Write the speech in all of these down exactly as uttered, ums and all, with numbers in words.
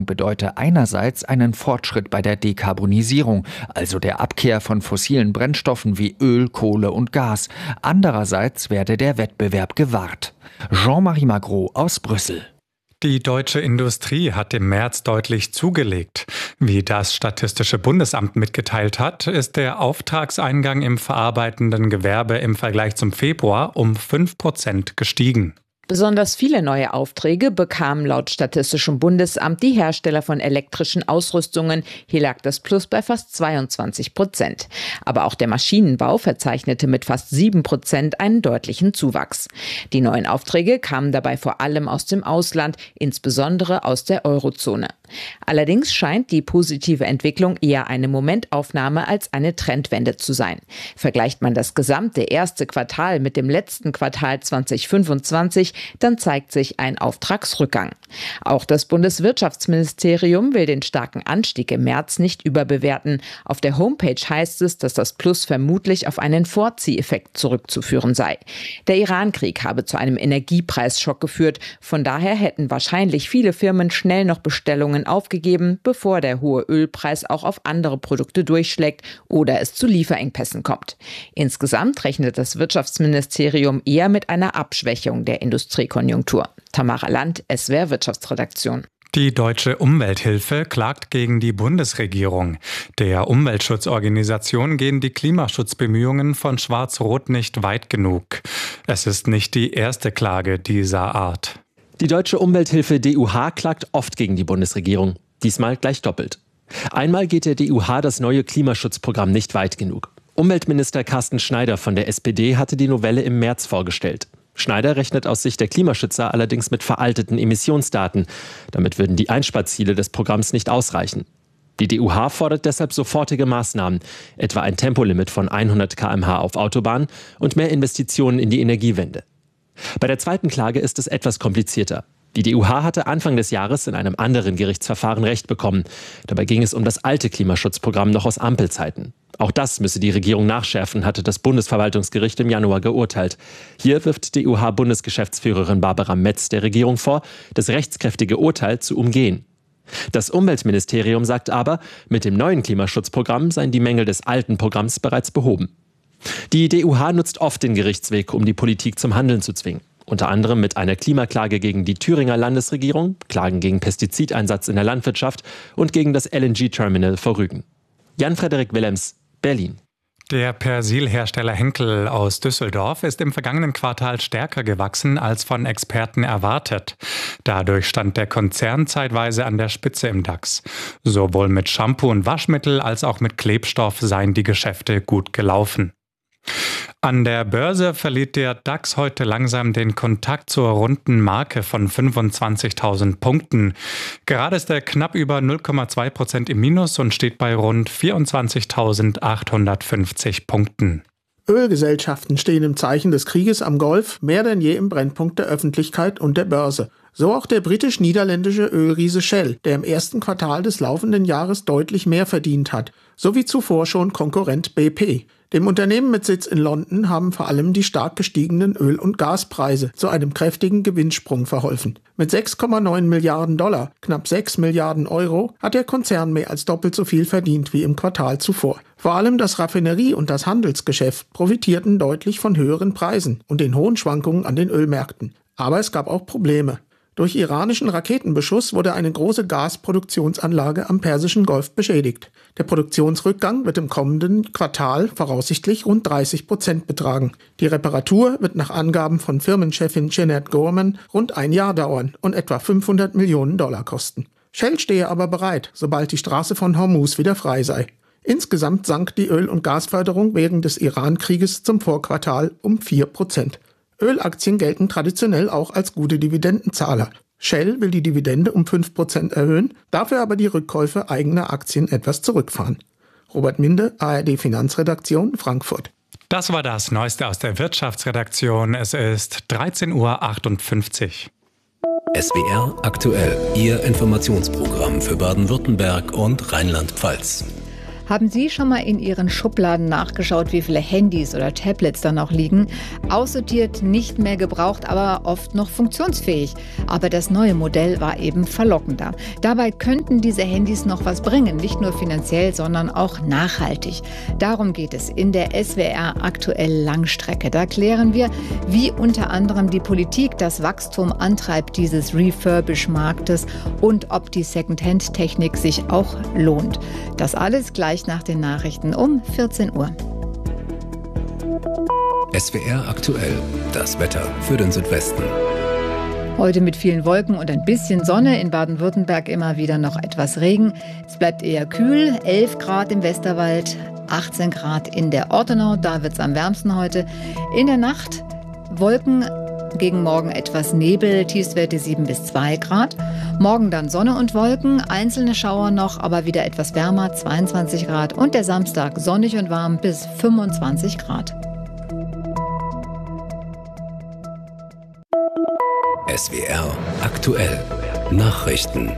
bedeute einerseits einen Fortschritt bei der Dekarbonisierung, also der Abkehr von fossilen Brennstoffen wie Öl, Kohle und Gas. Andererseits werde der Wettbewerb gewahrt. Jean-Marie Magro aus Brüssel. Die deutsche Industrie hat im März deutlich zugelegt. Wie das Statistische Bundesamt mitgeteilt hat, ist der Auftragseingang im verarbeitenden Gewerbe im Vergleich zum Februar um fünf Prozent gestiegen. Besonders viele neue Aufträge bekamen laut Statistischem Bundesamt die Hersteller von elektrischen Ausrüstungen. Hier lag das Plus bei fast zweiundzwanzig Prozent. Aber auch der Maschinenbau verzeichnete mit fast sieben Prozent einen deutlichen Zuwachs. Die neuen Aufträge kamen dabei vor allem aus dem Ausland, insbesondere aus der Eurozone. Allerdings scheint die positive Entwicklung eher eine Momentaufnahme als eine Trendwende zu sein. Vergleicht man das gesamte erste Quartal mit dem letzten Quartal zweitausendfünfundzwanzig, dann zeigt sich ein Auftragsrückgang. Auch das Bundeswirtschaftsministerium will den starken Anstieg im März nicht überbewerten. Auf der Homepage heißt es, dass das Plus vermutlich auf einen Vorzieheffekt zurückzuführen sei. Der Iran-Krieg habe zu einem Energiepreisschock geführt. Von daher hätten wahrscheinlich viele Firmen schnell noch Bestellungen aufgegeben, bevor der hohe Ölpreis auch auf andere Produkte durchschlägt oder es zu Lieferengpässen kommt. Insgesamt rechnet das Wirtschaftsministerium eher mit einer Abschwächung der Industriekonjunktur. Tamara Land, S W R Wirtschaftsredaktion. Die Deutsche Umwelthilfe klagt gegen die Bundesregierung. Der Umweltschutzorganisation gehen die Klimaschutzbemühungen von Schwarz-Rot nicht weit genug. Es ist nicht die erste Klage dieser Art. Die Deutsche Umwelthilfe D U H klagt oft gegen die Bundesregierung. Diesmal gleich doppelt. Einmal geht der D U H das neue Klimaschutzprogramm nicht weit genug. Umweltminister Carsten Schneider von der S P D hatte die Novelle im März vorgestellt. Schneider rechnet aus Sicht der Klimaschützer allerdings mit veralteten Emissionsdaten. Damit würden die Einsparziele des Programms nicht ausreichen. Die D U H fordert deshalb sofortige Maßnahmen, etwa ein Tempolimit von hundert Kilometer pro Stunde auf Autobahnen und mehr Investitionen in die Energiewende. Bei der zweiten Klage ist es etwas komplizierter. Die D U H hatte Anfang des Jahres in einem anderen Gerichtsverfahren Recht bekommen. Dabei ging es um das alte Klimaschutzprogramm noch aus Ampelzeiten. Auch das müsse die Regierung nachschärfen, hatte das Bundesverwaltungsgericht im Januar geurteilt. Hier wirft D U H-Bundesgeschäftsführerin Barbara Metz der Regierung vor, das rechtskräftige Urteil zu umgehen. Das Umweltministerium sagt aber, mit dem neuen Klimaschutzprogramm seien die Mängel des alten Programms bereits behoben. Die D U H nutzt oft den Gerichtsweg, um die Politik zum Handeln zu zwingen. Unter anderem mit einer Klimaklage gegen die Thüringer Landesregierung, Klagen gegen Pestizideinsatz in der Landwirtschaft und gegen das L N G-Terminal vor Rügen. Jan-Frederik Willems, Berlin. Der Persilhersteller Henkel aus Düsseldorf ist im vergangenen Quartal stärker gewachsen als von Experten erwartet. Dadurch stand der Konzern zeitweise an der Spitze im DAX. Sowohl mit Shampoo und Waschmittel als auch mit Klebstoff seien die Geschäfte gut gelaufen. An der Börse verliert der DAX heute langsam den Kontakt zur runden Marke von fünfundzwanzigtausend Punkten. Gerade ist er knapp über null Komma zwei Prozent im Minus und steht bei rund vierundzwanzigtausendachthundertfünfzig Punkten. Ölgesellschaften stehen im Zeichen des Krieges am Golf mehr denn je im Brennpunkt der Öffentlichkeit und der Börse. So auch der britisch-niederländische Ölriese Shell, der im ersten Quartal des laufenden Jahres deutlich mehr verdient hat, so wie zuvor schon Konkurrent B P. Dem Unternehmen mit Sitz in London haben vor allem die stark gestiegenen Öl- und Gaspreise zu einem kräftigen Gewinnsprung verholfen. Mit sechs Komma neun Milliarden Dollar, knapp sechs Milliarden Euro, hat der Konzern mehr als doppelt so viel verdient wie im Quartal zuvor. Vor allem das Raffinerie- und das Handelsgeschäft profitierten deutlich von höheren Preisen und den hohen Schwankungen an den Ölmärkten. Aber es gab auch Probleme. Durch iranischen Raketenbeschuss wurde eine große Gasproduktionsanlage am Persischen Golf beschädigt. Der Produktionsrückgang wird im kommenden Quartal voraussichtlich rund dreißig Prozent betragen. Die Reparatur wird nach Angaben von Firmenchefin Jeanette Gorman rund ein Jahr dauern und etwa fünfhundert Millionen Dollar kosten. Shell stehe aber bereit, sobald die Straße von Hormuz wieder frei sei. Insgesamt sank die Öl- und Gasförderung während des Iran-Krieges zum Vorquartal um vier Prozent. Ölaktien gelten traditionell auch als gute Dividendenzahler. Shell will die Dividende um fünf Prozent erhöhen, dafür aber die Rückkäufe eigener Aktien etwas zurückfahren. Robert Minde, A R D Finanzredaktion, Frankfurt. Das war das Neueste aus der Wirtschaftsredaktion. Es ist dreizehn Uhr achtundfünfzig. S W R aktuell, Ihr Informationsprogramm für Baden-Württemberg und Rheinland-Pfalz. Haben Sie schon mal in Ihren Schubladen nachgeschaut, wie viele Handys oder Tablets da noch liegen? Aussortiert, nicht mehr gebraucht, aber oft noch funktionsfähig. Aber das neue Modell war eben verlockender. Dabei könnten diese Handys noch was bringen, nicht nur finanziell, sondern auch nachhaltig. Darum geht es in der S W R Aktuell Langstrecke. Da klären wir, wie unter anderem die Politik das Wachstum antreibt dieses Refurbish-Marktes und ob die Second-Hand-Technik sich auch lohnt. Das alles gleich nach den Nachrichten um vierzehn Uhr. S W R aktuell, das Wetter für den Südwesten. Heute mit vielen Wolken und ein bisschen Sonne, in Baden-Württemberg immer wieder noch etwas Regen. Es bleibt eher kühl, elf Grad im Westerwald, achtzehn Grad in der Ortenau, da wird es am wärmsten heute. In der Nacht Wolken, gegen morgen etwas Nebel, Tiefstwerte sieben bis zwei Grad. Morgen dann Sonne und Wolken, einzelne Schauer noch, aber wieder etwas wärmer, zweiundzwanzig Grad. Und der Samstag sonnig und warm bis fünfundzwanzig Grad. S W R aktuell Nachrichten.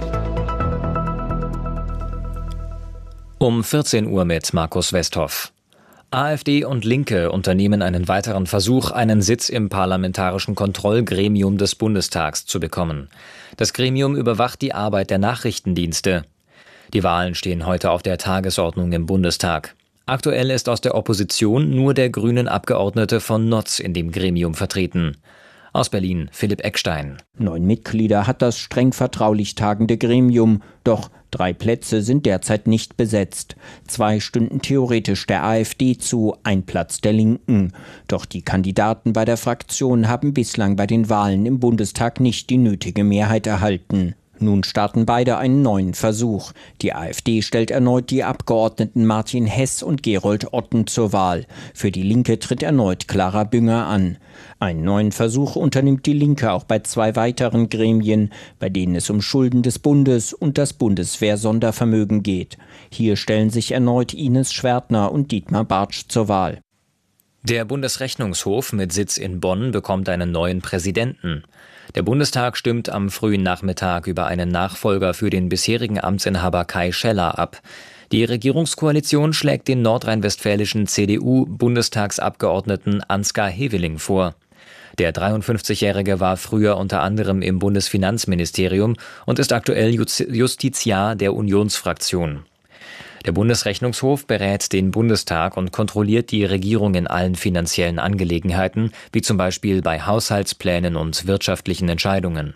Um vierzehn Uhr mit Markus Westhoff. AfD und Linke unternehmen einen weiteren Versuch, einen Sitz im Parlamentarischen Kontrollgremium des Bundestags zu bekommen. Das Gremium überwacht die Arbeit der Nachrichtendienste. Die Wahlen stehen heute auf der Tagesordnung im Bundestag. Aktuell ist aus der Opposition nur der grünen Abgeordnete von Notz in dem Gremium vertreten. Aus Berlin Philipp Eckstein. Neun Mitglieder hat das streng vertraulich tagende Gremium, doch drei Plätze sind derzeit nicht besetzt. Zwei stünden theoretisch der AfD zu, ein Platz der Linken. Doch die Kandidaten bei der Fraktion haben bislang bei den Wahlen im Bundestag nicht die nötige Mehrheit erhalten. Nun starten beide einen neuen Versuch. Die AfD stellt erneut die Abgeordneten Martin Hess und Gerold Otten zur Wahl. Für die Linke tritt erneut Clara Bünger an. Einen neuen Versuch unternimmt die Linke auch bei zwei weiteren Gremien, bei denen es um Schulden des Bundes und das Bundeswehr-Sondervermögen geht. Hier stellen sich erneut Ines Schwertner und Dietmar Bartsch zur Wahl. Der Bundesrechnungshof mit Sitz in Bonn bekommt einen neuen Präsidenten. Der Bundestag stimmt am frühen Nachmittag über einen Nachfolger für den bisherigen Amtsinhaber Kai Scheller ab. Die Regierungskoalition schlägt den nordrhein-westfälischen C D U-Bundestagsabgeordneten Ansgar Heveling vor. Der dreiundfünfzigjährige war früher unter anderem im Bundesfinanzministerium und ist aktuell Justiziar der Unionsfraktion. Der Bundesrechnungshof berät den Bundestag und kontrolliert die Regierung in allen finanziellen Angelegenheiten, wie zum Beispiel bei Haushaltsplänen und wirtschaftlichen Entscheidungen.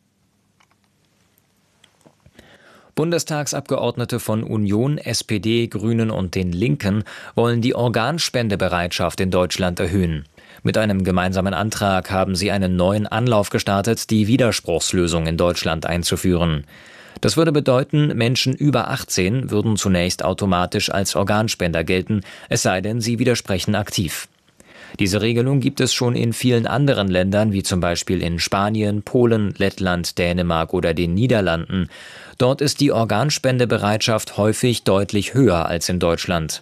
Bundestagsabgeordnete von Union, S P D, Grünen und den Linken wollen die Organspendebereitschaft in Deutschland erhöhen. Mit einem gemeinsamen Antrag haben sie einen neuen Anlauf gestartet, die Widerspruchslösung in Deutschland einzuführen. Das würde bedeuten, Menschen über achtzehn würden zunächst automatisch als Organspender gelten, es sei denn, sie widersprechen aktiv. Diese Regelung gibt es schon in vielen anderen Ländern, wie zum Beispiel in Spanien, Polen, Lettland, Dänemark oder den Niederlanden. Dort ist die Organspendebereitschaft häufig deutlich höher als in Deutschland.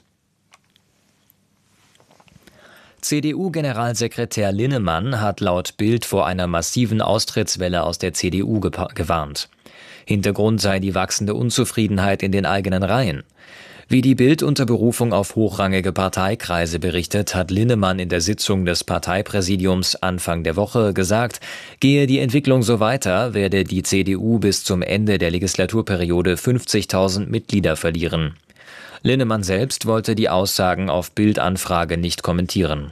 C D U-Generalsekretär Linnemann hat laut Bild vor einer massiven Austrittswelle aus der C D U gepa- gewarnt. Hintergrund sei die wachsende Unzufriedenheit in den eigenen Reihen. Wie die Bild unter Berufung auf hochrangige Parteikreise berichtet, hat Linnemann in der Sitzung des Parteipräsidiums Anfang der Woche gesagt, gehe die Entwicklung so weiter, werde die C D U bis zum Ende der Legislaturperiode fünfzigtausend Mitglieder verlieren. Linnemann selbst wollte die Aussagen auf Bild-Anfrage nicht kommentieren.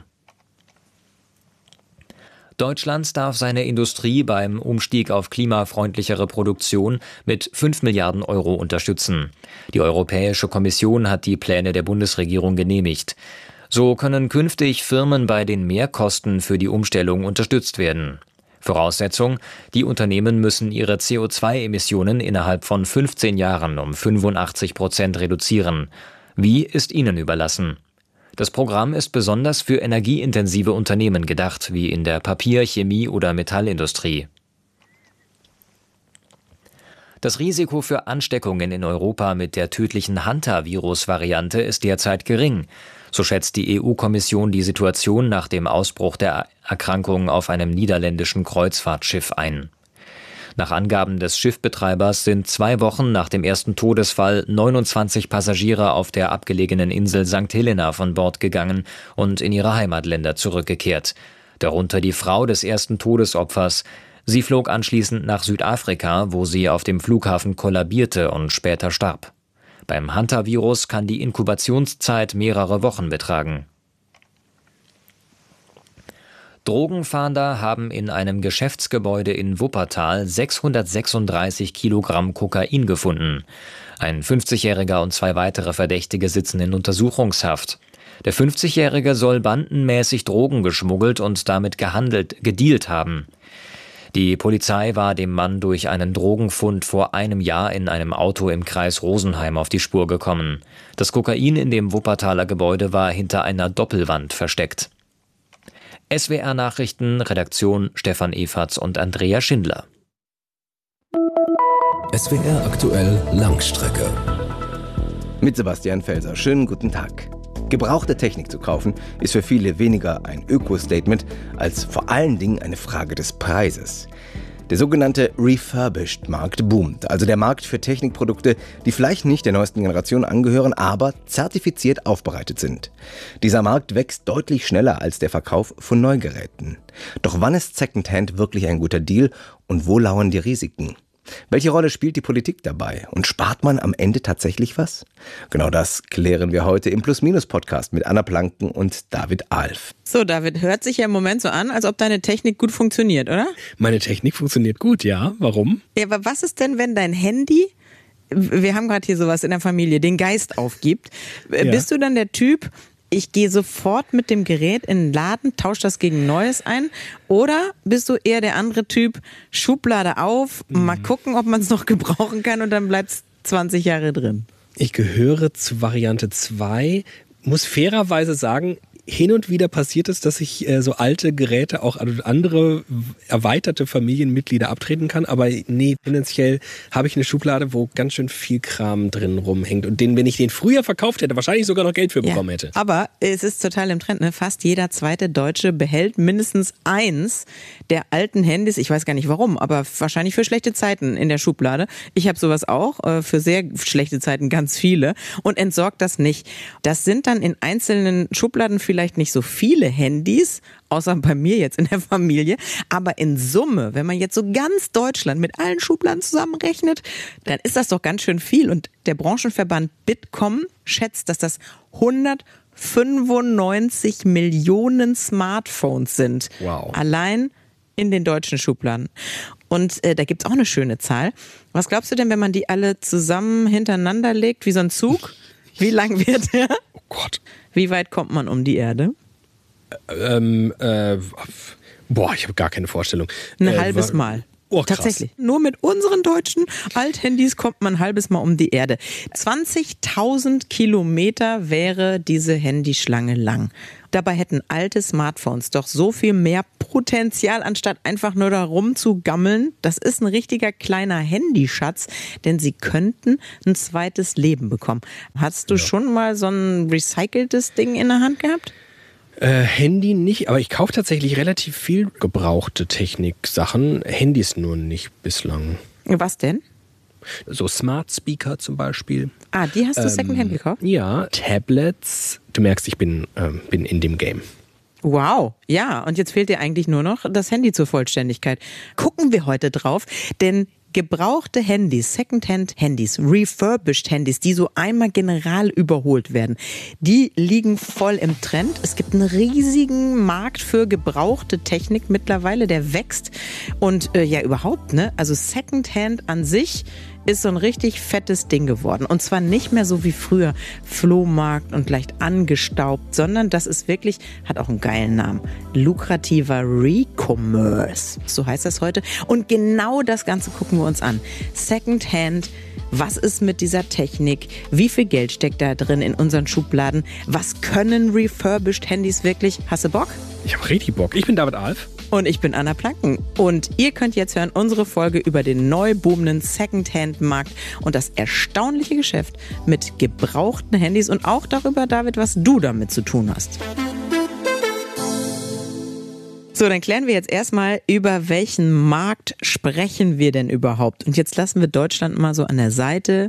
Deutschland darf seine Industrie beim Umstieg auf klimafreundlichere Produktion mit fünf Milliarden Euro unterstützen. Die Europäische Kommission hat die Pläne der Bundesregierung genehmigt. So können künftig Firmen bei den Mehrkosten für die Umstellung unterstützt werden. Voraussetzung: Die Unternehmen müssen ihre C O zwei Emissionen innerhalb von fünfzehn Jahren um fünfundachtzig Prozent reduzieren. Wie, ist ihnen überlassen. Das Programm ist besonders für energieintensive Unternehmen gedacht, wie in der Papier-, Chemie- oder Metallindustrie. Das Risiko für Ansteckungen in Europa mit der tödlichen Hanta-Virus-Variante ist derzeit gering. So schätzt die E U-Kommission die Situation nach dem Ausbruch der Erkrankung auf einem niederländischen Kreuzfahrtschiff ein. Nach Angaben des Schiffbetreibers sind zwei Wochen nach dem ersten Todesfall neunundzwanzig Passagiere auf der abgelegenen Insel Sankt Helena von Bord gegangen und in ihre Heimatländer zurückgekehrt. Darunter die Frau des ersten Todesopfers. Sie flog anschließend nach Südafrika, wo sie auf dem Flughafen kollabierte und später starb. Beim Hantavirus kann die Inkubationszeit mehrere Wochen betragen. Drogenfahnder haben in einem Geschäftsgebäude in Wuppertal sechshundertsechsunddreißig Kilogramm Kokain gefunden. Ein fünfzigjähriger und zwei weitere Verdächtige sitzen in Untersuchungshaft. Der fünfzigjährige soll bandenmäßig Drogen geschmuggelt und damit gehandelt, gedealt haben. Die Polizei war dem Mann durch einen Drogenfund vor einem Jahr in einem Auto im Kreis Rosenheim auf die Spur gekommen. Das Kokain in dem Wuppertaler Gebäude war hinter einer Doppelwand versteckt. S W R Nachrichten, Redaktion Stefan Eferts und Andrea Schindler. S W R aktuell Langstrecke. Mit Sebastian Felser. Schönen guten Tag. Gebrauchte Technik zu kaufen, ist für viele weniger ein Öko-Statement, als vor allen Dingen eine Frage des Preises. Der sogenannte Refurbished-Markt boomt, also der Markt für Technikprodukte, die vielleicht nicht der neuesten Generation angehören, aber zertifiziert aufbereitet sind. Dieser Markt wächst deutlich schneller als der Verkauf von Neugeräten. Doch wann ist Secondhand wirklich ein guter Deal und wo lauern die Risiken? Welche Rolle spielt die Politik dabei? Und spart man am Ende tatsächlich was? Genau das klären wir heute im Plus-Minus-Podcast mit Anna Planken und David Alf. So, David, hört sich ja im Moment so an, als ob deine Technik gut funktioniert, oder? Meine Technik funktioniert gut, ja. Warum? Ja, aber was ist denn, wenn dein Handy, wir haben gerade hier sowas in der Familie, den Geist aufgibt? Ja. Bist du dann der Typ, ich gehe sofort mit dem Gerät in den Laden, tausche das gegen Neues ein? Oder bist du eher der andere Typ, Schublade auf, mhm. mal gucken, ob man es noch gebrauchen kann und dann bleibt es zwanzig Jahre drin? Ich gehöre zu Variante zwei, muss fairerweise sagen, hin und wieder passiert es, dass ich äh, so alte Geräte auch an andere erweiterte Familienmitglieder abtreten kann. Aber nee, tendenziell habe ich eine Schublade, wo ganz schön viel Kram drin rumhängt. Und den, wenn ich den früher verkauft hätte, wahrscheinlich sogar noch Geld für bekommen hätte. Ja, aber es ist total im Trend, ne? Fast jeder zweite Deutsche behält mindestens eins der alten Handys. Ich weiß gar nicht warum, aber wahrscheinlich für schlechte Zeiten in der Schublade. Ich habe sowas auch, äh, für sehr schlechte Zeiten ganz viele. Und entsorgt das nicht. Das sind dann in einzelnen Schubladen für vielleicht nicht so viele Handys, außer bei mir jetzt in der Familie, aber in Summe, wenn man jetzt so ganz Deutschland mit allen Schubladen zusammenrechnet, dann ist das doch ganz schön viel. Und der Branchenverband Bitkom schätzt, dass das hundertfünfundneunzig Millionen Smartphones sind. Wow. Allein in den deutschen Schubladen. Und äh, da gibt's auch eine schöne Zahl. Was glaubst du denn, wenn man die alle zusammen hintereinander legt, wie so ein Zug? Wie lang wird der? Oh Gott. Wie weit kommt man um die Erde? Ähm, äh, boah, ich habe gar keine Vorstellung. Ein äh, halbes war, Mal. Oh, krass. Tatsächlich. Nur mit unseren deutschen Althandys kommt man ein halbes Mal um die Erde. zwanzigtausend Kilometer wäre diese Handyschlange lang. Dabei hätten alte Smartphones doch so viel mehr Potenzial, anstatt einfach nur da rumzugammeln. Das ist ein richtiger kleiner Handyschatz, denn sie könnten ein zweites Leben bekommen. Hast du ja. schon mal so ein recyceltes Ding in der Hand gehabt? Äh, Handy nicht, aber ich kaufe tatsächlich relativ viel gebrauchte Technik-Sachen. Handys nur nicht bislang. Was denn? So Smart Speaker zum Beispiel. Ah, die hast du ähm, Secondhand gekauft? Ja, Tablets. Du merkst, ich bin, äh, bin in dem Game. Wow, ja, und jetzt fehlt dir eigentlich nur noch das Handy zur Vollständigkeit. Gucken wir heute drauf, denn gebrauchte Handys, Secondhand-Handys, Refurbished-Handys, die so einmal general überholt werden, die liegen voll im Trend. Es gibt einen riesigen Markt für gebrauchte Technik mittlerweile, der wächst. Und äh, ja, überhaupt, ne? Also Secondhand an sich ist so ein richtig fettes Ding geworden. Und zwar nicht mehr so wie früher, Flohmarkt und leicht angestaubt, sondern das ist wirklich, hat auch einen geilen Namen, lukrativer Recommerce. So heißt das heute. Und genau das Ganze gucken wir uns an. Secondhand, was ist mit dieser Technik? Wie viel Geld steckt da drin in unseren Schubladen? Was können refurbished Handys wirklich? Hast du Bock? Ich habe richtig Bock. Ich bin David Alf. Und ich bin Anna Planken. Und ihr könnt jetzt hören unsere Folge über den neu boomenden Secondhand-Markt und das erstaunliche Geschäft mit gebrauchten Handys und auch darüber, David, was du damit zu tun hast. So, dann klären wir jetzt erstmal, über welchen Markt sprechen wir denn überhaupt? Und jetzt lassen wir Deutschland mal so an der Seite.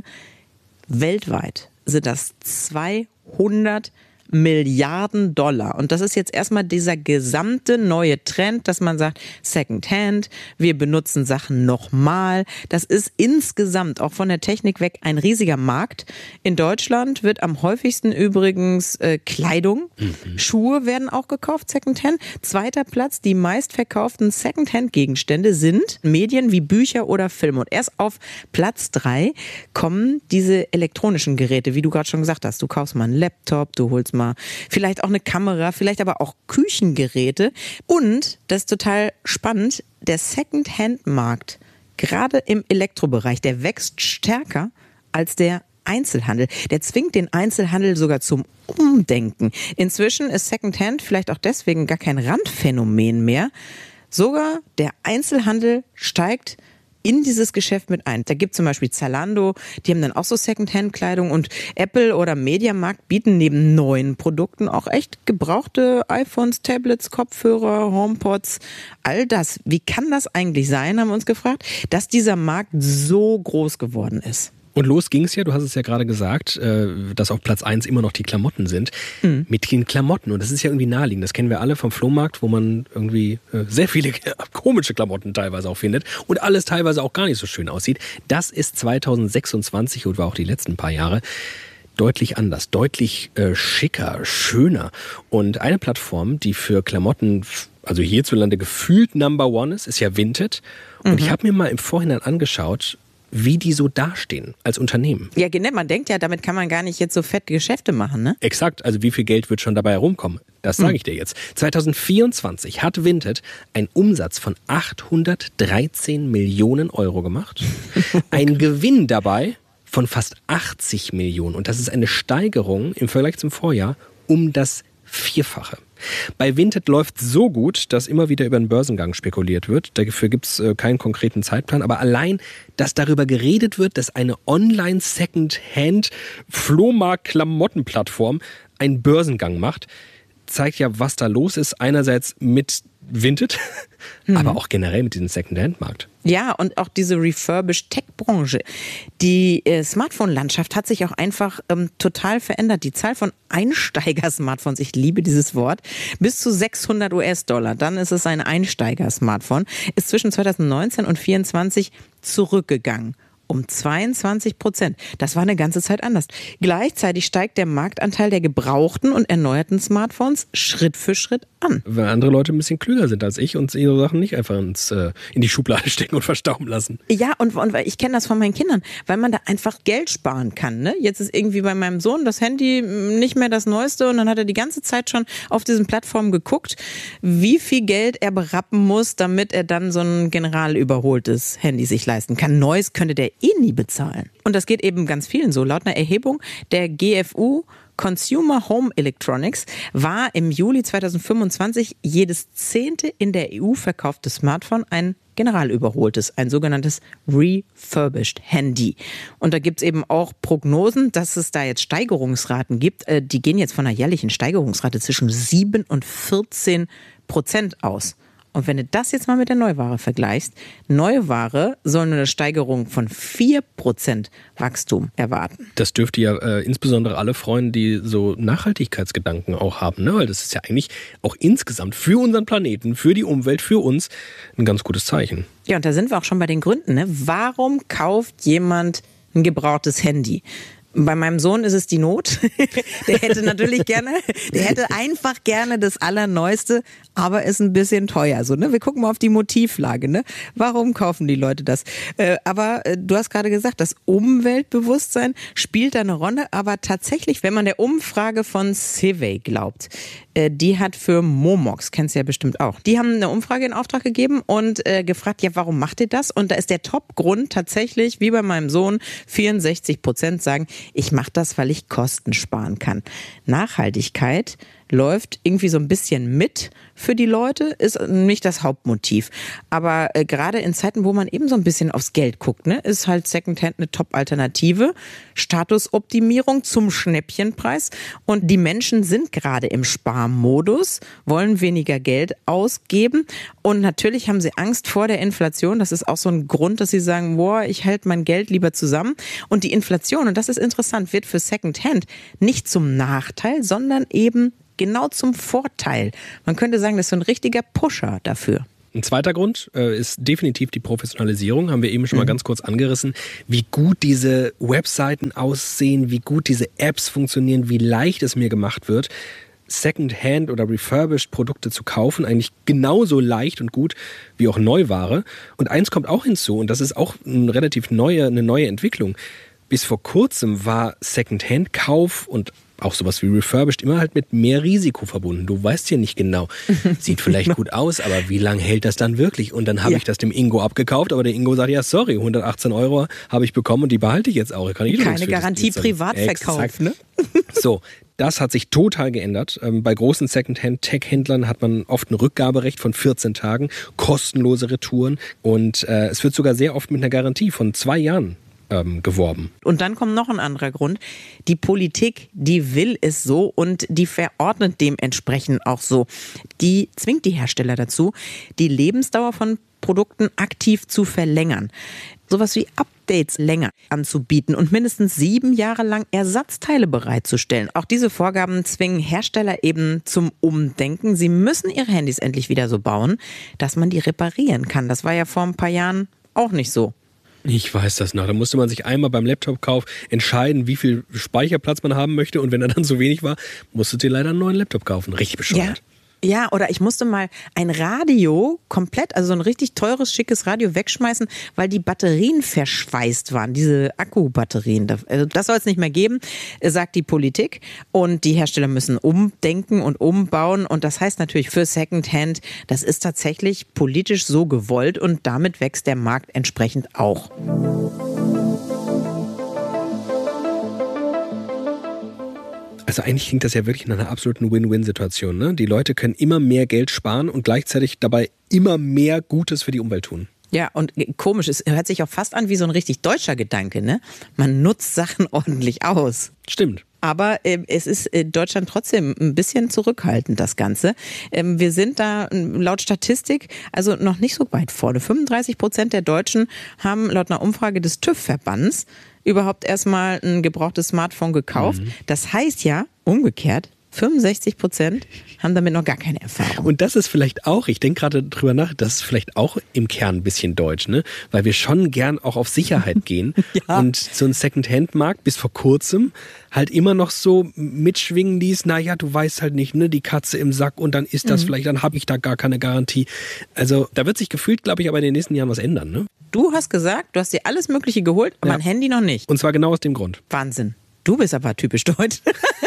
Weltweit sind das zweihundert Milliarden Dollar. Und das ist jetzt erstmal dieser gesamte neue Trend, dass man sagt, Secondhand, wir benutzen Sachen nochmal. Das ist insgesamt auch von der Technik weg ein riesiger Markt. In Deutschland wird am häufigsten übrigens äh, Kleidung, mhm. Schuhe werden auch gekauft, Secondhand. Zweiter Platz, die meistverkauften Secondhand-Gegenstände sind Medien wie Bücher oder Filme. Und erst auf Platz drei kommen diese elektronischen Geräte, wie du gerade schon gesagt hast. Du kaufst mal einen Laptop, du holst mal vielleicht auch eine Kamera, vielleicht aber auch Küchengeräte. Und, das ist total spannend, der Second-Hand-Markt, gerade im Elektrobereich, der wächst stärker als der Einzelhandel. Der zwingt den Einzelhandel sogar zum Umdenken. Inzwischen ist Second-Hand vielleicht auch deswegen gar kein Randphänomen mehr. Sogar der Einzelhandel steigt in dieses Geschäft mit ein. Da gibt es zum Beispiel Zalando, die haben dann auch so Secondhand-Kleidung, und Apple oder Mediamarkt bieten neben neuen Produkten auch echt gebrauchte iPhones, Tablets, Kopfhörer, HomePods, all das. Wie kann das eigentlich sein, haben wir uns gefragt, dass dieser Markt so groß geworden ist? Und los ging es ja, du hast es ja gerade gesagt, dass auf Platz eins immer noch die Klamotten sind. Mhm. Mit den Klamotten. Und das ist ja irgendwie naheliegend. Das kennen wir alle vom Flohmarkt, wo man irgendwie sehr viele komische Klamotten teilweise auch findet. Und alles teilweise auch gar nicht so schön aussieht. Das ist zweitausendsechsundzwanzig und war auch die letzten paar Jahre deutlich anders, deutlich äh, schicker, schöner. Und eine Plattform, die für Klamotten, also hierzulande gefühlt Number One ist, ist ja Vinted. Und mhm. ich habe mir mal im Vorhinein angeschaut, wie die so dastehen als Unternehmen. Ja, genau. Man denkt ja, damit kann man gar nicht jetzt so fett Geschäfte machen, ne? Exakt. Also wie viel Geld wird schon dabei herumkommen? Das sage ich dir jetzt. zweitausendvierundzwanzig hat Vinted einen Umsatz von achthundertdreizehn Millionen Euro gemacht. Ein Gewinn dabei von fast achtzig Millionen. Und das ist eine Steigerung im Vergleich zum Vorjahr um das Vierfache. Bei Vinted läuft so gut, dass immer wieder über einen Börsengang spekuliert wird. Dafür gibt es äh, keinen konkreten Zeitplan. Aber allein, dass darüber geredet wird, dass eine Online-Second-Hand-Flohmarkt-Klamottenplattform einen Börsengang macht, zeigt ja, was da los ist. Einerseits mit Vinted, mhm. aber auch generell mit diesem Second-Hand-Markt. Ja, und auch diese refurbished Tech-Branche. Die äh, Smartphone-Landschaft hat sich auch einfach ähm, total verändert. Die Zahl von Einsteiger-Smartphones, ich liebe dieses Wort, bis zu sechshundert US-Dollar, dann ist es ein Einsteiger-Smartphone, ist zwischen zweitausendneunzehn und vierundzwanzig zurückgegangen. Um zweiundzwanzig Prozent. Das war eine ganze Zeit anders. Gleichzeitig steigt der Marktanteil der gebrauchten und erneuerten Smartphones Schritt für Schritt an. Weil andere Leute ein bisschen klüger sind als ich und ihre Sachen nicht einfach ins, äh, in die Schublade stecken und verstauben lassen. Ja, und, und ich kenne das von meinen Kindern, weil man da einfach Geld sparen kann. Ne? Jetzt ist irgendwie bei meinem Sohn das Handy nicht mehr das Neueste und dann hat er die ganze Zeit schon auf diesen Plattformen geguckt, wie viel Geld er berappen muss, damit er dann so ein generalüberholtes Handy sich leisten kann. Neues könnte der eh nie bezahlen. Und das geht eben ganz vielen so. Laut einer Erhebung der G F U Consumer Home Electronics war im Juli zweitausendfünfundzwanzig jedes zehnte in der E U verkaufte Smartphone ein generalüberholtes, ein sogenanntes refurbished Handy. Und da gibt es eben auch Prognosen, dass es da jetzt Steigerungsraten gibt. Die gehen jetzt von einer jährlichen Steigerungsrate zwischen sieben und vierzehn Prozent aus. Und wenn du das jetzt mal mit der Neuware vergleichst, Neuware soll nur eine Steigerung von vier Prozent Wachstum erwarten. Das dürfte ja äh, insbesondere alle freuen, die so Nachhaltigkeitsgedanken auch haben, ne? Weil das ist ja eigentlich auch insgesamt für unseren Planeten, für die Umwelt, für uns ein ganz gutes Zeichen. Ja, und da sind wir auch schon bei den Gründen, ne? Warum kauft jemand ein gebrauchtes Handy? Bei meinem Sohn ist es die Not. Der hätte natürlich gerne, der hätte einfach gerne das Allerneueste, aber ist ein bisschen teuer. So, ne? Wir gucken mal auf die Motivlage. Ne? Warum kaufen die Leute das? Äh, aber äh, du hast gerade gesagt, das Umweltbewusstsein spielt da eine Rolle. Aber tatsächlich, wenn man der Umfrage von Civey glaubt, äh, die hat für Momox, kennst du ja bestimmt auch, die haben eine Umfrage in Auftrag gegeben und äh, gefragt, ja, warum macht ihr das? Und da ist der Top-Grund tatsächlich, wie bei meinem Sohn, vierundsechzig Prozent sagen, ich mache das, weil ich Kosten sparen kann. Nachhaltigkeit läuft irgendwie so ein bisschen mit für die Leute, ist nicht das Hauptmotiv. Aber äh, gerade in Zeiten, wo man eben so ein bisschen aufs Geld guckt, ne, ist halt Secondhand eine Top-Alternative. Statusoptimierung zum Schnäppchenpreis. Und die Menschen sind gerade im Sparmodus, wollen weniger Geld ausgeben. Und natürlich haben sie Angst vor der Inflation. Das ist auch so ein Grund, dass sie sagen, boah, ich halte mein Geld lieber zusammen. Und die Inflation, und das ist interessant, wird für Secondhand nicht zum Nachteil, sondern eben genau zum Vorteil. Man könnte sagen, das ist so ein richtiger Pusher dafür. Ein zweiter Grund äh, ist definitiv die Professionalisierung, haben wir eben schon mal ganz kurz angerissen. Wie gut diese Webseiten aussehen, wie gut diese Apps funktionieren, wie leicht es mir gemacht wird, Secondhand oder refurbished Produkte zu kaufen, eigentlich genauso leicht und gut wie auch Neuware. Und eins kommt auch hinzu, und das ist auch eine relativ neue, eine neue Entwicklung. Bis vor kurzem war Secondhand-Kauf und auch sowas wie refurbished immer halt mit mehr Risiko verbunden. Du weißt ja nicht genau, sieht vielleicht gut aus, aber wie lange hält das dann wirklich? Und dann habe ja. ich das dem Ingo abgekauft, aber der Ingo sagt, ja sorry, hundertachtzehn Euro habe ich bekommen und die behalte ich jetzt auch. Kann ich Keine Garantie Privatverkauf, ne? So, das hat sich total geändert. Bei großen Secondhand-Tech-Händlern hat man oft ein Rückgaberecht von vierzehn Tagen, kostenlose Retouren und äh, es wird sogar sehr oft mit einer Garantie von zwei Jahren Ähm, geworben. Und dann kommt noch ein anderer Grund. Die Politik, die will es so und die verordnet dementsprechend auch so. Die zwingt die Hersteller dazu, die Lebensdauer von Produkten aktiv zu verlängern. Sowas wie Updates länger anzubieten und mindestens sieben Jahre lang Ersatzteile bereitzustellen. Auch diese Vorgaben zwingen Hersteller eben zum Umdenken. Sie müssen ihre Handys endlich wieder so bauen, dass man die reparieren kann. Das war ja vor ein paar Jahren auch nicht so. Ich weiß das noch. Da musste man sich einmal beim Laptop-Kauf entscheiden, wie viel Speicherplatz man haben möchte. Und wenn er dann so wenig war, musste du dir leider einen neuen Laptop kaufen. Richtig bescheuert. Ja. Ja, oder ich musste mal ein Radio komplett, also so ein richtig teures, schickes Radio wegschmeißen, weil die Batterien verschweißt waren, diese Akkubatterien. Also das soll es nicht mehr geben, sagt die Politik. Und die Hersteller müssen umdenken und umbauen. Und das heißt natürlich für Secondhand, das ist tatsächlich politisch so gewollt und damit wächst der Markt entsprechend auch. Also eigentlich klingt das ja wirklich nach einer absoluten Win-Win-Situation, ne? Die Leute können immer mehr Geld sparen und gleichzeitig dabei immer mehr Gutes für die Umwelt tun. Ja, und komisch, es hört sich auch fast an wie so ein richtig deutscher Gedanke, ne? Man nutzt Sachen ordentlich aus. Stimmt. Aber äh, es ist in Deutschland trotzdem ein bisschen zurückhaltend, das Ganze. Ähm, wir sind da laut Statistik also noch nicht so weit vorne. fünfunddreißig Prozent der Deutschen haben laut einer Umfrage des TÜV-Verbands überhaupt erstmal ein gebrauchtes Smartphone gekauft. Mhm. Das heißt ja, umgekehrt, fünfundsechzig Prozent haben damit noch gar keine Erfahrung. Und das ist vielleicht auch, ich denke gerade drüber nach, das ist vielleicht auch im Kern ein bisschen deutsch, ne? Weil wir schon gern auch auf Sicherheit gehen. Ja. Und so ein Second-Hand-Markt bis vor kurzem halt immer noch so mitschwingen ließ, naja, du weißt halt nicht, ne, die Katze im Sack und dann ist das mhm. vielleicht, dann habe ich da gar keine Garantie. Also da wird sich gefühlt, glaube ich, aber in den nächsten Jahren was ändern, ne? Du hast gesagt, du hast dir alles Mögliche geholt, aber ja. ein Handy noch nicht. Und zwar genau aus dem Grund. Wahnsinn. Du bist aber typisch deutsch.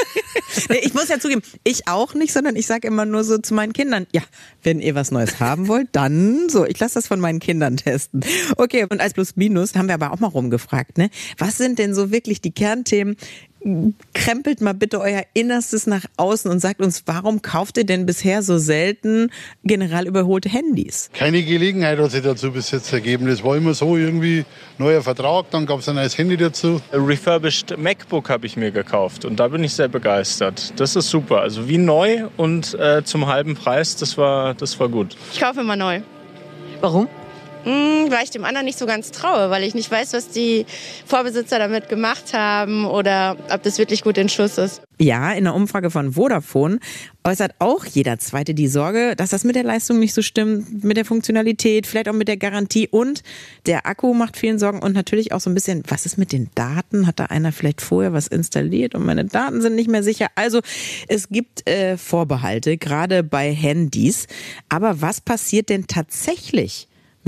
Nee, ich muss ja zugeben, ich auch nicht, sondern ich sage immer nur so zu meinen Kindern, ja, wenn ihr was Neues haben wollt, dann so, ich lasse das von meinen Kindern testen. Okay, und als Plus-Minus haben wir aber auch mal rumgefragt, ne? Was sind denn so wirklich die Kernthemen? Krempelt mal bitte euer Innerstes nach außen und sagt uns, warum kauft ihr denn bisher so selten general überholte Handys? Keine Gelegenheit hat sich dazu bis jetzt ergeben. Das war immer so irgendwie neuer Vertrag, dann gab es ein neues Handy dazu. Ein refurbished MacBook habe ich mir gekauft und da bin ich sehr begeistert. Das ist super, also wie neu und äh, zum halben Preis, das war, das war gut. Ich kaufe immer neu. Warum? Hm, weil ich dem anderen nicht so ganz traue, weil ich nicht weiß, was die Vorbesitzer damit gemacht haben oder ob das wirklich gut in Schuss ist. Ja, in der Umfrage von Vodafone äußert auch jeder Zweite die Sorge, dass das mit der Leistung nicht so stimmt, mit der Funktionalität, vielleicht auch mit der Garantie und der Akku macht vielen Sorgen und natürlich auch so ein bisschen, was ist mit den Daten? Hat da einer vielleicht vorher was installiert und meine Daten sind nicht mehr sicher? Also es gibt äh, Vorbehalte, gerade bei Handys. Aber was passiert denn tatsächlich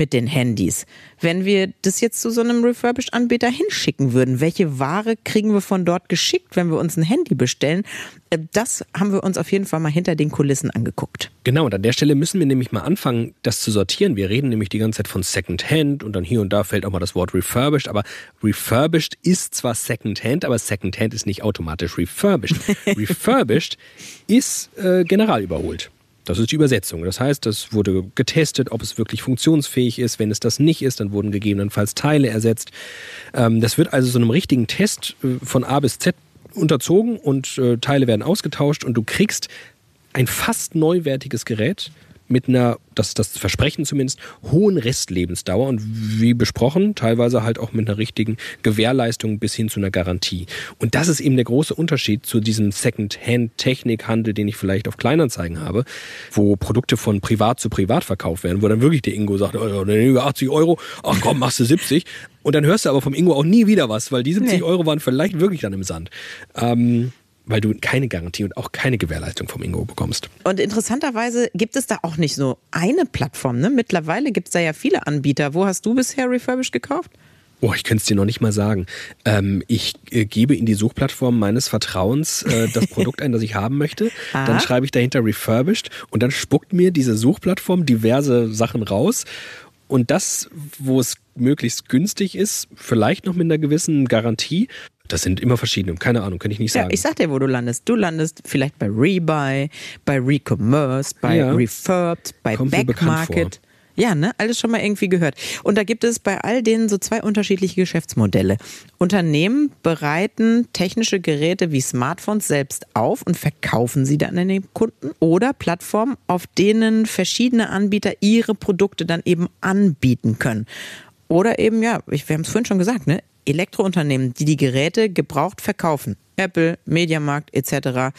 mit den Handys. Wenn wir das jetzt zu so einem Refurbished-Anbieter hinschicken würden, welche Ware kriegen wir von dort geschickt, wenn wir uns ein Handy bestellen? Das haben wir uns auf jeden Fall mal hinter den Kulissen angeguckt. Genau, und an der Stelle müssen wir nämlich mal anfangen, das zu sortieren. Wir reden nämlich die ganze Zeit von Secondhand und dann hier und da fällt auch mal das Wort Refurbished. Aber Refurbished ist zwar Secondhand, aber Secondhand ist nicht automatisch Refurbished. Refurbished ist äh, general überholt. Das ist die Übersetzung. Das heißt, das wurde getestet, ob es wirklich funktionsfähig ist. Wenn es das nicht ist, dann wurden gegebenenfalls Teile ersetzt. Ähm, das wird also so einem richtigen Test äh, von A bis Z unterzogen und äh, Teile werden ausgetauscht und du kriegst ein fast neuwertiges Gerät mit einer, das ist das Versprechen zumindest, hohen Restlebensdauer und wie besprochen, teilweise halt auch mit einer richtigen Gewährleistung bis hin zu einer Garantie. Und das ist eben der große Unterschied zu diesem Second-Hand-Technikhandel, den ich vielleicht auf Kleinanzeigen habe, wo Produkte von privat zu privat verkauft werden, wo dann wirklich der Ingo sagt, oh, über achtzig Euro, ach komm, machst du siebzig. Und dann hörst du aber vom Ingo auch nie wieder was, weil die siebzig nee. Euro waren vielleicht wirklich dann im Sand. Ähm, weil du keine Garantie und auch keine Gewährleistung vom Ingo bekommst. Und interessanterweise gibt es da auch nicht so eine Plattform. Ne? Mittlerweile gibt es da ja viele Anbieter. Wo hast du bisher Refurbished gekauft? Oh, ich könnte es dir noch nicht mal sagen. Ähm, ich äh, gebe in die Suchplattform meines Vertrauens äh, das Produkt ein, das ich haben möchte. Dann schreibe ich dahinter Refurbished und dann spuckt mir diese Suchplattform diverse Sachen raus. Und das, wo es möglichst günstig ist, vielleicht noch mit einer gewissen Garantie, das sind immer verschiedene, keine Ahnung, kann ich nicht sagen. Ja, ich sag dir, wo du landest. Du landest vielleicht bei Rebuy, bei Recommerce, bei ja. Refurbed, bei Kommt Backmarket. Ja, ne, alles schon mal irgendwie gehört. Und da gibt es bei all denen so zwei unterschiedliche Geschäftsmodelle. Unternehmen bereiten technische Geräte wie Smartphones selbst auf und verkaufen sie dann an den Kunden. Oder Plattformen, auf denen verschiedene Anbieter ihre Produkte dann eben anbieten können. Oder eben, ja, wir haben es vorhin schon gesagt, ne, Elektrounternehmen, die die Geräte gebraucht verkaufen. Apple, Mediamarkt et cetera.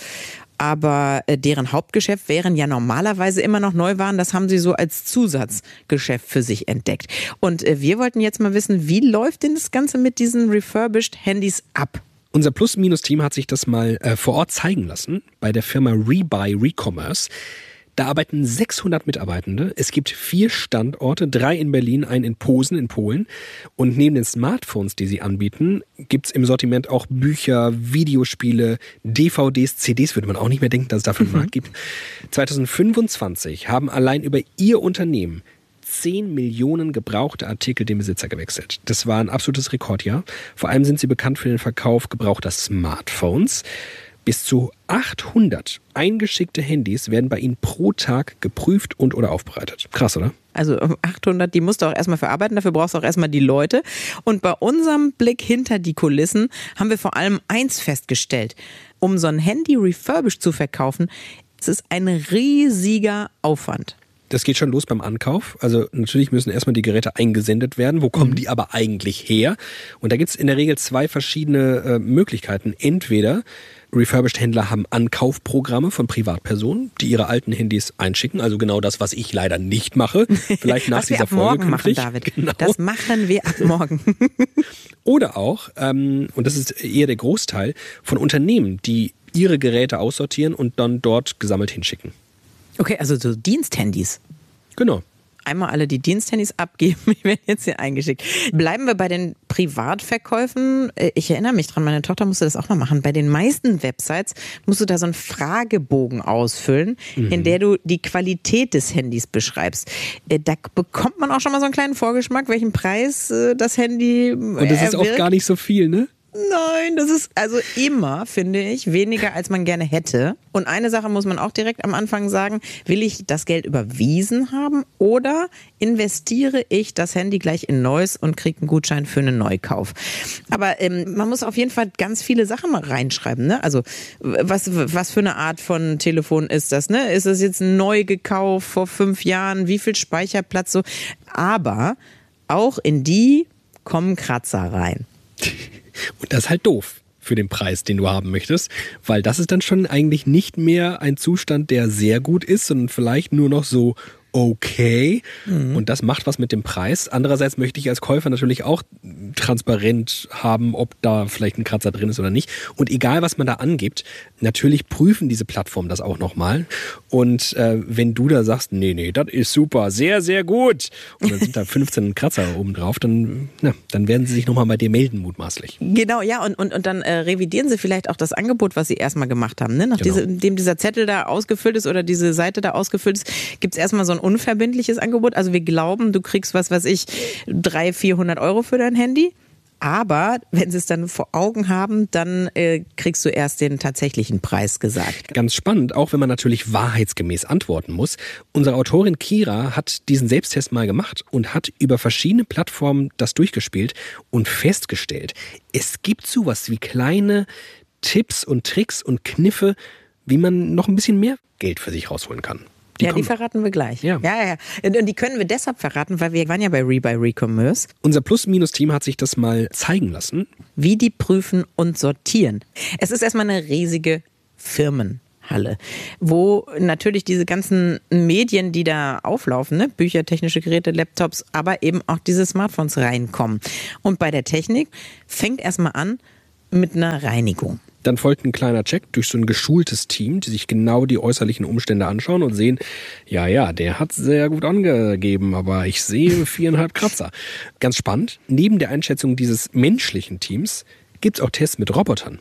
Aber äh, deren Hauptgeschäft wären ja normalerweise immer noch Neuwaren. Das haben sie so als Zusatzgeschäft für sich entdeckt. Und äh, wir wollten jetzt mal wissen, wie läuft denn das Ganze mit diesen refurbished Handys ab? Unser Plus-Minus-Team hat sich das mal äh, vor Ort zeigen lassen bei der Firma Rebuy Recommerce. Da arbeiten sechshundert Mitarbeitende. Es gibt vier Standorte, drei in Berlin, einen in Posen in Polen. Und neben den Smartphones, die sie anbieten, gibt es im Sortiment auch Bücher, Videospiele, D V Ds, C Ds, würde man auch nicht mehr denken, dass es dafür einen Markt gibt. zwanzig fünfundzwanzig haben allein über ihr Unternehmen zehn Millionen gebrauchte Artikel dem Besitzer gewechselt. Das war ein absolutes Rekordjahr. Vor allem sind sie bekannt für den Verkauf gebrauchter Smartphones. Bis zu achthundert eingeschickte Handys werden bei ihnen pro Tag geprüft und oder aufbereitet. Krass, oder? Also achthundert, die musst du auch erstmal verarbeiten, dafür brauchst du auch erstmal die Leute. Und bei unserem Blick hinter die Kulissen haben wir vor allem eins festgestellt. Um so ein Handy refurbished zu verkaufen, ist es ein riesiger Aufwand. Das geht schon los beim Ankauf. Also natürlich müssen erstmal die Geräte eingesendet werden. Wo kommen die aber eigentlich her? Und da gibt es in der Regel zwei verschiedene äh, Möglichkeiten. Entweder Refurbished-Händler haben Ankaufprogramme von Privatpersonen, die ihre alten Handys einschicken. Also genau das, was ich leider nicht mache. Vielleicht nach was dieser wir ab Folge morgen machen, David. Genau. Das machen wir ab morgen. Oder auch, ähm, und das ist eher der Großteil, von Unternehmen, die ihre Geräte aussortieren und dann dort gesammelt hinschicken. Okay, also so Diensthandys. Genau. Einmal alle die Diensthandys abgeben, die werden jetzt hier eingeschickt. Bleiben wir bei den Privatverkäufen. Ich erinnere mich dran, meine Tochter musste das auch mal machen. Bei den meisten Websites musst du da so einen Fragebogen ausfüllen, mhm. in der du die Qualität des Handys beschreibst. Da bekommt man auch schon mal so einen kleinen Vorgeschmack, welchen Preis das Handy erwirkt. Und das ist auch gar nicht so viel, ne? Nein, das ist also immer, finde ich, weniger als man gerne hätte. Und eine Sache muss man auch direkt am Anfang sagen, will ich das Geld überwiesen haben oder investiere ich das Handy gleich in Neues und kriege einen Gutschein für einen Neukauf? Aber ähm, man muss auf jeden Fall ganz viele Sachen mal reinschreiben, ne? Also was, was für eine Art von Telefon ist das, ne? Ist das jetzt neu gekauft vor fünf Jahren? Wie viel Speicherplatz so? Aber auch in die kommen Kratzer rein. Und das ist halt doof für den Preis, den du haben möchtest, weil das ist dann schon eigentlich nicht mehr ein Zustand, der sehr gut ist, sondern vielleicht nur noch so okay. Mhm. Und das macht was mit dem Preis. Andererseits möchte ich als Käufer natürlich auch transparent haben, ob da vielleicht ein Kratzer drin ist oder nicht. Und egal, was man da angibt, natürlich prüfen diese Plattformen das auch nochmal. Und äh, wenn du da sagst, nee, nee, das ist super, sehr, sehr gut, und dann sind da fünfzehn Kratzer oben drauf, dann, na, dann werden sie sich nochmal bei dir melden, mutmaßlich. Genau, ja, und, und, und dann äh, revidieren sie vielleicht auch das Angebot, was sie erstmal gemacht haben. Ne? Nachdem genau. diese, dieser Zettel da ausgefüllt ist oder diese Seite da ausgefüllt ist, gibt es erstmal so ein unverbindliches Angebot. Also wir glauben, du kriegst, was weiß ich, dreihundert, vierhundert Euro für dein Handy. Aber wenn sie es dann vor Augen haben, dann äh, kriegst du erst den tatsächlichen Preis gesagt. Ganz spannend, auch wenn man natürlich wahrheitsgemäß antworten muss. Unsere Autorin Kira hat diesen Selbsttest mal gemacht und hat über verschiedene Plattformen das durchgespielt und festgestellt, es gibt sowas wie kleine Tipps und Tricks und Kniffe, wie man noch ein bisschen mehr Geld für sich rausholen kann. Die ja, die verraten wir gleich. Ja. ja, ja. Und die können wir deshalb verraten, weil wir waren ja bei Rebuy Recommerce. Unser Plus-Minus-Team hat sich das mal zeigen lassen. Wie die prüfen und sortieren. Es ist erstmal eine riesige Firmenhalle, wo natürlich diese ganzen Medien, die da auflaufen, ne? Bücher, technische Geräte, Laptops, aber eben auch diese Smartphones reinkommen. Und bei der Technik fängt erstmal an mit einer Reinigung. Dann folgt ein kleiner Check durch so ein geschultes Team, die sich genau die äußerlichen Umstände anschauen und sehen, ja, ja, der hat sehr gut angegeben, aber ich sehe viereinhalb Kratzer. Ganz spannend, neben der Einschätzung dieses menschlichen Teams gibt es auch Tests mit Robotern.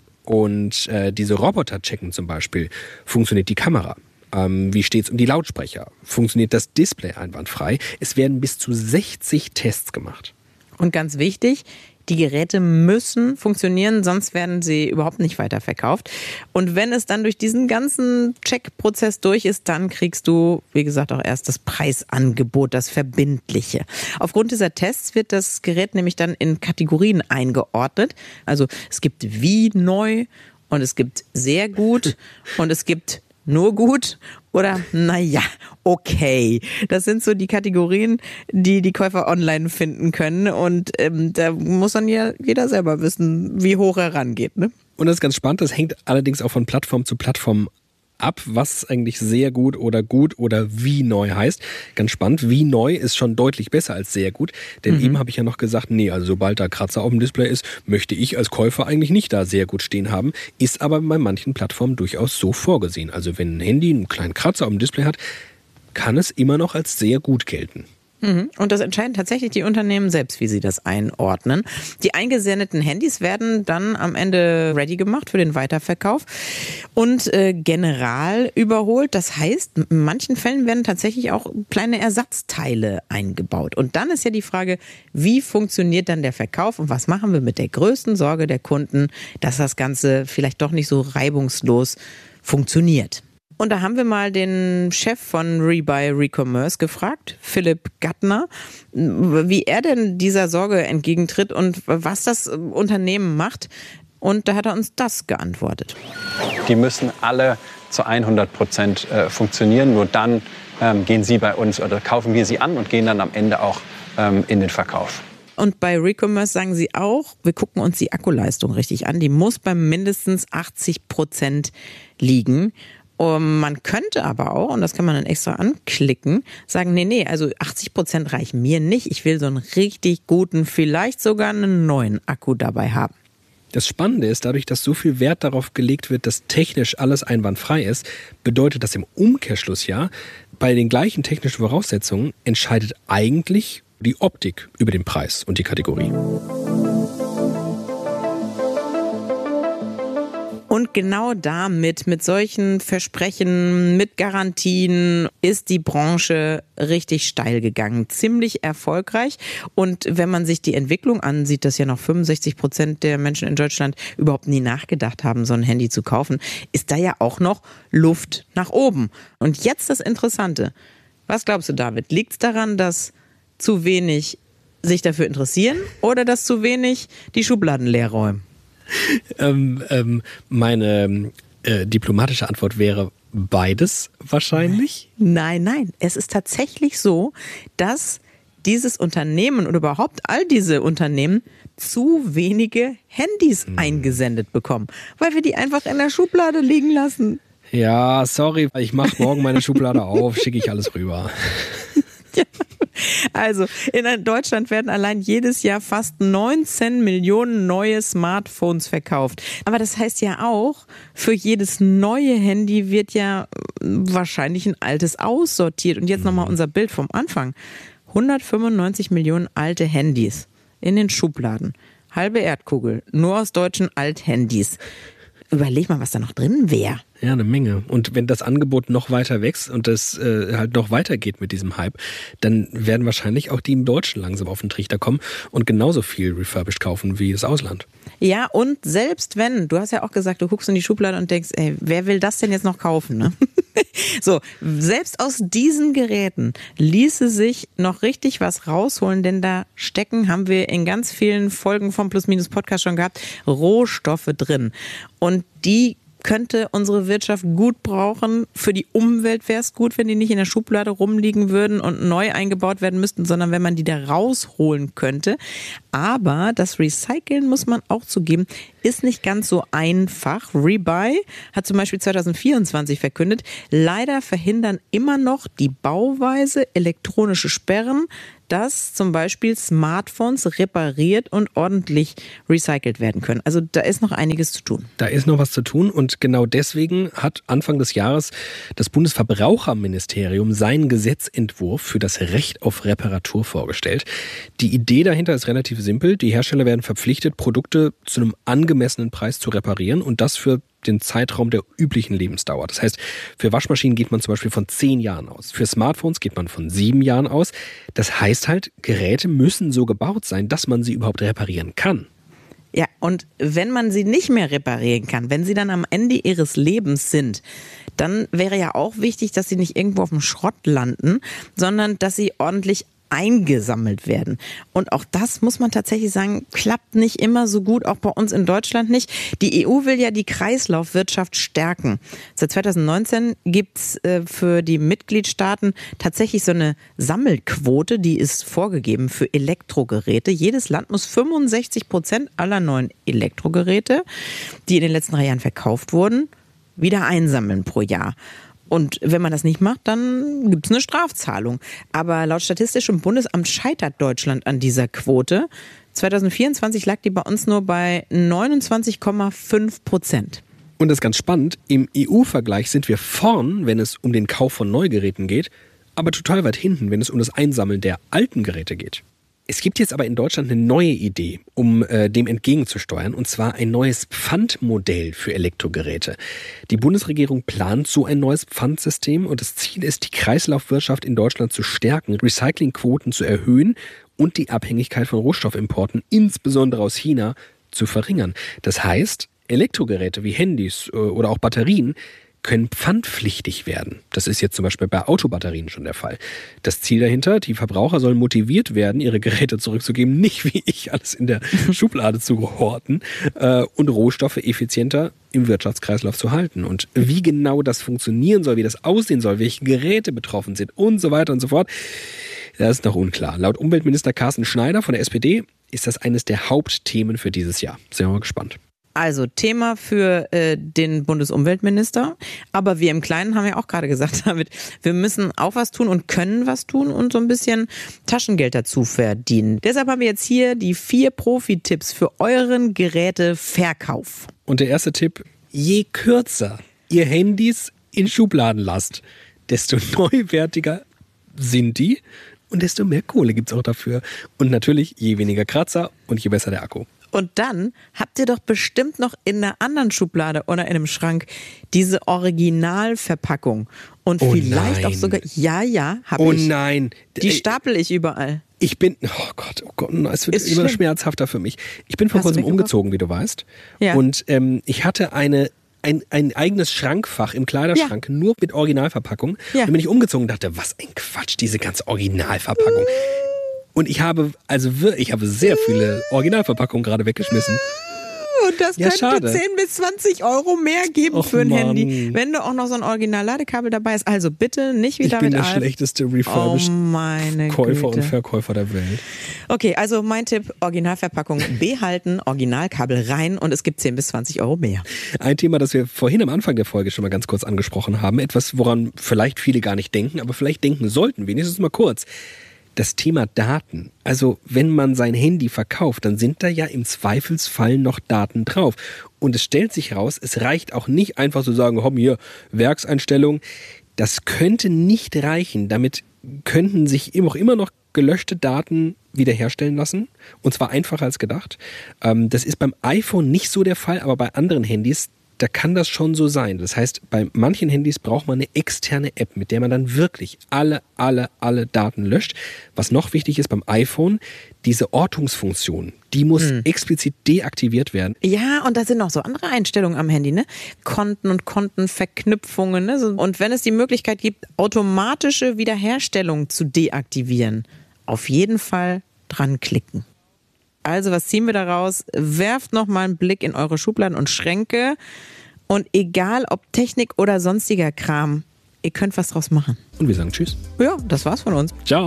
Und äh, diese Roboter checken zum Beispiel, funktioniert die Kamera? Ähm, wie steht es um die Lautsprecher? Funktioniert das Display einwandfrei? Es werden bis zu sechzig Tests gemacht. Und ganz wichtig, die Geräte müssen funktionieren, sonst werden sie überhaupt nicht weiterverkauft. Und wenn es dann durch diesen ganzen Check-Prozess durch ist, dann kriegst du, wie gesagt, auch erst das Preisangebot, das Verbindliche. Aufgrund dieser Tests wird das Gerät nämlich dann in Kategorien eingeordnet. Also es gibt wie neu und es gibt sehr gut und es gibt nur gut oder naja, okay. Das sind so die Kategorien, die die Käufer online finden können. Und ähm, da muss dann ja jeder selber wissen, wie hoch er rangeht. Ne? Und das ist ganz spannend. Das hängt allerdings auch von Plattform zu Plattform ab, was eigentlich sehr gut oder gut oder wie neu heißt. Ganz spannend. Wie neu ist schon deutlich besser als sehr gut. Denn mhm. eben habe ich ja noch gesagt, nee, also sobald da Kratzer auf dem Display ist, möchte ich als Käufer eigentlich nicht da sehr gut stehen haben. Ist aber bei manchen Plattformen durchaus so vorgesehen. Also wenn ein Handy einen kleinen Kratzer auf dem Display hat, kann es immer noch als sehr gut gelten. Und das entscheiden tatsächlich die Unternehmen selbst, wie sie das einordnen. Die eingesendeten Handys werden dann am Ende ready gemacht für den Weiterverkauf und äh, general überholt. Das heißt, in manchen Fällen werden tatsächlich auch kleine Ersatzteile eingebaut. Und dann ist ja die Frage, wie funktioniert dann der Verkauf und was machen wir mit der größten Sorge der Kunden, dass das Ganze vielleicht doch nicht so reibungslos funktioniert. Und da haben wir mal den Chef von Rebuy Recommerce gefragt, Philipp Gattner, wie er denn dieser Sorge entgegentritt und was das Unternehmen macht. Und da hat er uns das geantwortet. Die müssen alle zu hundert Prozent funktionieren. Nur dann ähm, gehen sie bei uns oder kaufen wir sie an und gehen dann am Ende auch ähm, in den Verkauf. Und bei Recommerce sagen sie auch, wir gucken uns die Akkuleistung richtig an. Die muss bei mindestens achtzig Prozent liegen. Um, man könnte aber auch, und das kann man dann extra anklicken, sagen, nee, nee, also achtzig Prozent reichen mir nicht. Ich will so einen richtig guten, vielleicht sogar einen neuen Akku dabei haben. Das Spannende ist, dadurch, dass so viel Wert darauf gelegt wird, dass technisch alles einwandfrei ist, bedeutet das im Umkehrschluss ja, bei den gleichen technischen Voraussetzungen entscheidet eigentlich die Optik über den Preis und die Kategorie. Und genau damit, mit solchen Versprechen, mit Garantien, ist die Branche richtig steil gegangen. Ziemlich erfolgreich. Und wenn man sich die Entwicklung ansieht, dass ja noch fünfundsechzig Prozent der Menschen in Deutschland überhaupt nie nachgedacht haben, so ein Handy zu kaufen, ist da ja auch noch Luft nach oben. Und jetzt das Interessante. Was glaubst du, David? Liegt es daran, dass zu wenig sich dafür interessieren oder dass zu wenig die Schubladen leer räumen? ähm, ähm, meine äh, diplomatische Antwort wäre beides wahrscheinlich. Nein, nein. Es ist tatsächlich so, dass dieses Unternehmen oder überhaupt all diese Unternehmen zu wenige Handys hm. eingesendet bekommen, weil wir die einfach in der Schublade liegen lassen. Ja, sorry, ich mache morgen meine Schublade auf, schicke ich alles rüber. Also, in Deutschland werden allein jedes Jahr fast neunzehn Millionen neue Smartphones verkauft. Aber das heißt ja auch, für jedes neue Handy wird ja wahrscheinlich ein altes aussortiert. Und jetzt mhm. nochmal unser Bild vom Anfang. hundertfünfundneunzig Millionen alte Handys in den Schubladen. Halbe Erdkugel, nur aus deutschen Althandys. Überleg mal, was da noch drin wäre. Ja, eine Menge. Und wenn das Angebot noch weiter wächst und das äh, halt noch weitergeht mit diesem Hype, dann werden wahrscheinlich auch die im Deutschen langsam auf den Trichter kommen und genauso viel refurbished kaufen wie das Ausland. Ja, und selbst wenn, du hast ja auch gesagt, du guckst in die Schublade und denkst, ey, wer will das denn jetzt noch kaufen, ne? So, selbst aus diesen Geräten ließe sich noch richtig was rausholen, denn da stecken, haben wir in ganz vielen Folgen vom Plus-Minus-Podcast schon gehabt, Rohstoffe drin. Und die könnte unsere Wirtschaft gut brauchen. Für die Umwelt wäre es gut, wenn die nicht in der Schublade rumliegen würden und neu eingebaut werden müssten, sondern wenn man die da rausholen könnte. Aber das Recyceln, muss man auch zugeben, ist nicht ganz so einfach. Rebuy hat zum Beispiel zwanzig vierundzwanzig verkündet, leider verhindern immer noch die Bauweise elektronische Sperren, dass zum Beispiel Smartphones repariert und ordentlich recycelt werden können. Also da ist noch einiges zu tun. Da ist noch was zu tun und genau deswegen hat Anfang des Jahres das Bundesverbraucherministerium seinen Gesetzentwurf für das Recht auf Reparatur vorgestellt. Die Idee dahinter ist relativ simpel. Die Hersteller werden verpflichtet, Produkte zu einem angemessenen Preis zu reparieren und das für den Zeitraum der üblichen Lebensdauer. Das heißt, für Waschmaschinen geht man zum Beispiel von zehn Jahren aus. Für Smartphones geht man von sieben Jahren aus. Das heißt halt, Geräte müssen so gebaut sein, dass man sie überhaupt reparieren kann. Ja, und wenn man sie nicht mehr reparieren kann, wenn sie dann am Ende ihres Lebens sind, dann wäre ja auch wichtig, dass sie nicht irgendwo auf dem Schrott landen, sondern dass sie ordentlich eingesammelt werden. Und auch das, muss man tatsächlich sagen, klappt nicht immer so gut, auch bei uns in Deutschland nicht. Die E U will ja die Kreislaufwirtschaft stärken. Seit zwanzig neunzehn gibt's äh, für die Mitgliedstaaten tatsächlich so eine Sammelquote, die ist vorgegeben für Elektrogeräte. Jedes Land muss fünfundsechzig Prozent aller neuen Elektrogeräte, die in den letzten drei Jahren verkauft wurden, wieder einsammeln pro Jahr. Und wenn man das nicht macht, dann gibt es eine Strafzahlung. Aber laut Statistischem Bundesamt scheitert Deutschland an dieser Quote. zwanzig vierundzwanzig lag die bei uns nur bei neunundzwanzig Komma fünf Prozent. Und das ist ganz spannend, im E U-Vergleich sind wir vorn, wenn es um den Kauf von Neugeräten geht, aber total weit hinten, wenn es um das Einsammeln der alten Geräte geht. Es gibt jetzt aber in Deutschland eine neue Idee, um äh, dem entgegenzusteuern, und zwar ein neues Pfandmodell für Elektrogeräte. Die Bundesregierung plant so ein neues Pfandsystem und das Ziel ist, die Kreislaufwirtschaft in Deutschland zu stärken, Recyclingquoten zu erhöhen und die Abhängigkeit von Rohstoffimporten, insbesondere aus China, zu verringern. Das heißt, Elektrogeräte wie Handys äh, oder auch Batterien können pfandpflichtig werden. Das ist jetzt zum Beispiel bei Autobatterien schon der Fall. Das Ziel dahinter, die Verbraucher sollen motiviert werden, ihre Geräte zurückzugeben, nicht wie ich alles in der Schublade zu horten äh, und Rohstoffe effizienter im Wirtschaftskreislauf zu halten. Und wie genau das funktionieren soll, wie das aussehen soll, welche Geräte betroffen sind und so weiter und so fort, das ist noch unklar. Laut Umweltminister Carsten Schneider von der S P D ist das eines der Hauptthemen für dieses Jahr. Sind wir mal gespannt. Also Thema für äh, den Bundesumweltminister, aber wir im Kleinen haben ja auch gerade gesagt, David, wir müssen auch was tun und können was tun und so ein bisschen Taschengeld dazu verdienen. Deshalb haben wir jetzt hier die vier Profi-Tipps für euren Geräteverkauf. Und der erste Tipp, je kürzer ihr Handys in Schubladen lasst, desto neuwertiger sind die und desto mehr Kohle gibt's auch dafür. Und natürlich, je weniger Kratzer und je besser der Akku. Und dann habt ihr doch bestimmt noch in einer anderen Schublade oder in einem Schrank diese Originalverpackung. Und oh vielleicht nein. auch sogar, ja, ja, hab oh ich. Oh nein. Die stapel ich überall. Ich bin, oh Gott, oh Gott, es wird Ist immer schlimm. schmerzhafter für mich. Ich bin vor Hast du kurzem weggeworfen? umgezogen, wie du weißt. Ja. Und ähm, ich hatte eine Ein, ein eigenes Schrankfach im Kleiderschrank, ja. nur mit Originalverpackung. Ja. Und bin ich umgezogen und dachte, was ein Quatsch, diese ganze Originalverpackung. Und ich habe, also ich habe sehr viele Originalverpackungen gerade weggeschmissen. Und das Ja, könnte schade. zehn bis zwanzig Euro mehr geben Och, für ein Mann. Handy, wenn du auch noch so ein Original-Ladekabel dabei ist. Also bitte nicht wieder Ich bin mit der Alf. schlechteste refurbished Oh meine Käufer Güte. und Verkäufer der Welt. Okay, also mein Tipp, Originalverpackung behalten, Originalkabel rein und es gibt zehn bis zwanzig Euro mehr. Ein Thema, das wir vorhin am Anfang der Folge schon mal ganz kurz angesprochen haben. Etwas, woran vielleicht viele gar nicht denken, aber vielleicht denken sollten, wenigstens mal kurz. Das Thema Daten. Also wenn man sein Handy verkauft, dann sind da ja im Zweifelsfall noch Daten drauf. Und es stellt sich raus, es reicht auch nicht einfach zu sagen, komm hier, Werkseinstellung. Das könnte nicht reichen. Damit könnten sich auch immer noch gelöschte Daten wiederherstellen lassen. Und zwar einfacher als gedacht. Das ist beim iPhone nicht so der Fall, aber bei anderen Handys, da kann das schon so sein. Das heißt, bei manchen Handys braucht man eine externe App, mit der man dann wirklich alle, alle, alle Daten löscht. Was noch wichtig ist beim iPhone, diese Ortungsfunktion, die muss hm. explizit deaktiviert werden. Ja, und da sind noch so andere Einstellungen am Handy, ne? Konten und Kontenverknüpfungen, ne? Und wenn es die Möglichkeit gibt, automatische Wiederherstellung zu deaktivieren, auf jeden Fall dran klicken. Also, was ziehen wir daraus? Werft noch mal einen Blick in eure Schubladen und Schränke. Und egal, ob Technik oder sonstiger Kram, ihr könnt was draus machen. Und wir sagen Tschüss. Ja, das war's von uns. Ciao.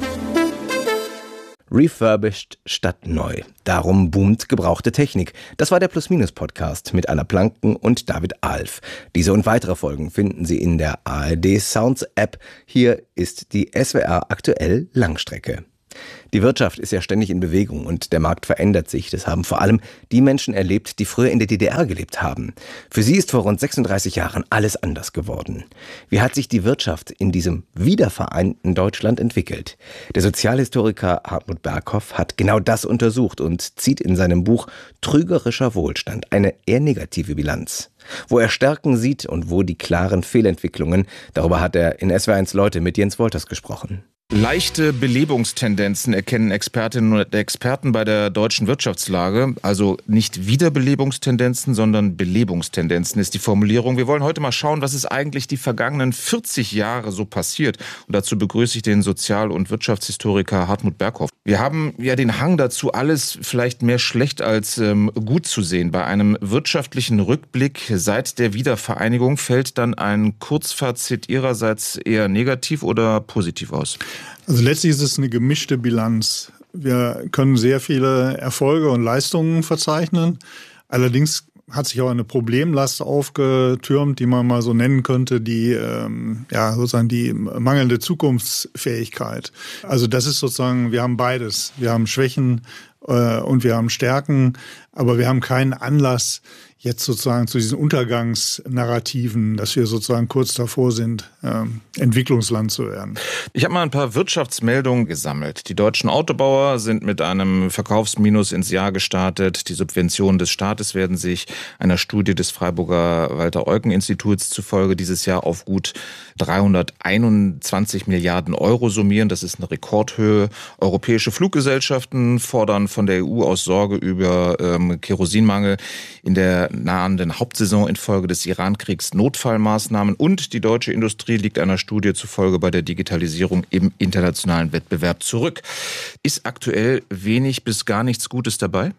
Refurbished statt neu. Darum boomt gebrauchte Technik. Das war der Plus-Minus-Podcast mit Anna Planken und David Alf. Diese und weitere Folgen finden Sie in der A R D Sounds App. Hier ist die S W R aktuell Langstrecke. Die Wirtschaft ist ja ständig in Bewegung und der Markt verändert sich. Das haben vor allem die Menschen erlebt, die früher in der D D R gelebt haben. Für sie ist vor rund sechsunddreißig Jahren alles anders geworden. Wie hat sich die Wirtschaft in diesem wiedervereinten Deutschland entwickelt? Der Sozialhistoriker Hartmut Berghoff hat genau das untersucht und zieht in seinem Buch Trügerischer Wohlstand eine eher negative Bilanz. Wo er Stärken sieht und wo die klaren Fehlentwicklungen, darüber hat er in S W R eins Leute mit Jens Wolters gesprochen. Leichte Belebungstendenzen erkennen Expertinnen und Experten bei der deutschen Wirtschaftslage. Also nicht Wiederbelebungstendenzen, sondern Belebungstendenzen ist die Formulierung. Wir wollen heute mal schauen, was ist eigentlich die vergangenen vierzig Jahre so passiert. Und dazu begrüße ich den Sozial- und Wirtschaftshistoriker Hartmut Berghoff. Wir haben ja den Hang dazu, alles vielleicht mehr schlecht als ähm, gut zu sehen. Bei einem wirtschaftlichen Rückblick seit der Wiedervereinigung fällt dann ein Kurzfazit Ihrerseits eher negativ oder positiv aus? Also letztlich ist es eine gemischte Bilanz. Wir können sehr viele Erfolge und Leistungen verzeichnen. Allerdings hat sich auch eine Problemlast aufgetürmt, die man mal so nennen könnte, die ähm, ja sozusagen die mangelnde Zukunftsfähigkeit. Also das ist sozusagen, wir haben beides. Wir haben Schwächen äh, und wir haben Stärken, aber wir haben keinen Anlass, jetzt sozusagen zu diesen Untergangsnarrativen, dass wir sozusagen kurz davor sind, ähm, Entwicklungsland zu werden. Ich habe mal ein paar Wirtschaftsmeldungen gesammelt. Die deutschen Autobauer sind mit einem Verkaufsminus ins Jahr gestartet. Die Subventionen des Staates werden sich einer Studie des Freiburger Walter-Eucken-Instituts zufolge dieses Jahr auf gut dreihunderteinundzwanzig Milliarden Euro summieren. Das ist eine Rekordhöhe. Europäische Fluggesellschaften fordern von der E U aus Sorge über ähm, Kerosinmangel in der nahenden Hauptsaison infolge des Iran-Kriegs Notfallmaßnahmen. Und die deutsche Industrie liegt einer Studie zufolge bei der Digitalisierung im internationalen Wettbewerb zurück. Ist aktuell wenig bis gar nichts Gutes dabei?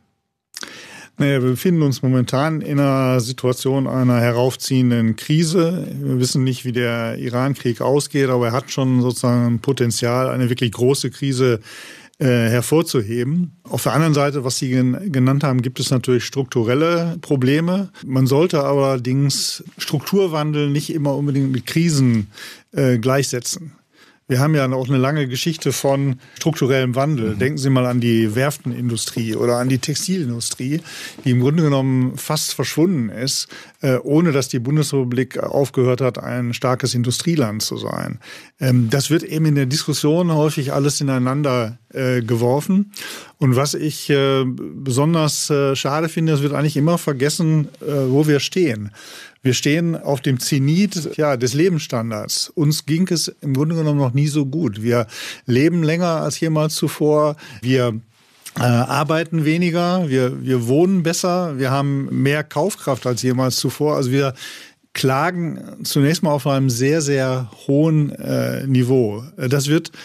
Naja, wir befinden uns momentan in einer Situation einer heraufziehenden Krise. Wir wissen nicht, wie der Iran-Krieg ausgeht, aber er hat schon sozusagen Potenzial, eine wirklich große Krise äh, hervorzuheben. Auf der anderen Seite, was Sie gen- genannt haben, gibt es natürlich strukturelle Probleme. Man sollte allerdings Strukturwandel nicht immer unbedingt mit Krisen äh, gleichsetzen. Wir haben ja auch eine lange Geschichte von strukturellem Wandel. Mhm. Denken Sie mal an die Werftenindustrie oder an die Textilindustrie, die im Grunde genommen fast verschwunden ist, ohne dass die Bundesrepublik aufgehört hat, ein starkes Industrieland zu sein. Das wird eben in der Diskussion häufig alles ineinander geworfen. Und was ich besonders schade finde, es wird eigentlich immer vergessen, wo wir stehen. Wir stehen auf dem Zenit ja, des Lebensstandards. Uns ging es im Grunde genommen noch nie so gut. Wir leben länger als jemals zuvor. Wir äh, arbeiten weniger. Wir, wir wohnen besser. Wir haben mehr Kaufkraft als jemals zuvor. Also wir klagen zunächst mal auf einem sehr, sehr hohen äh, Niveau. Das wird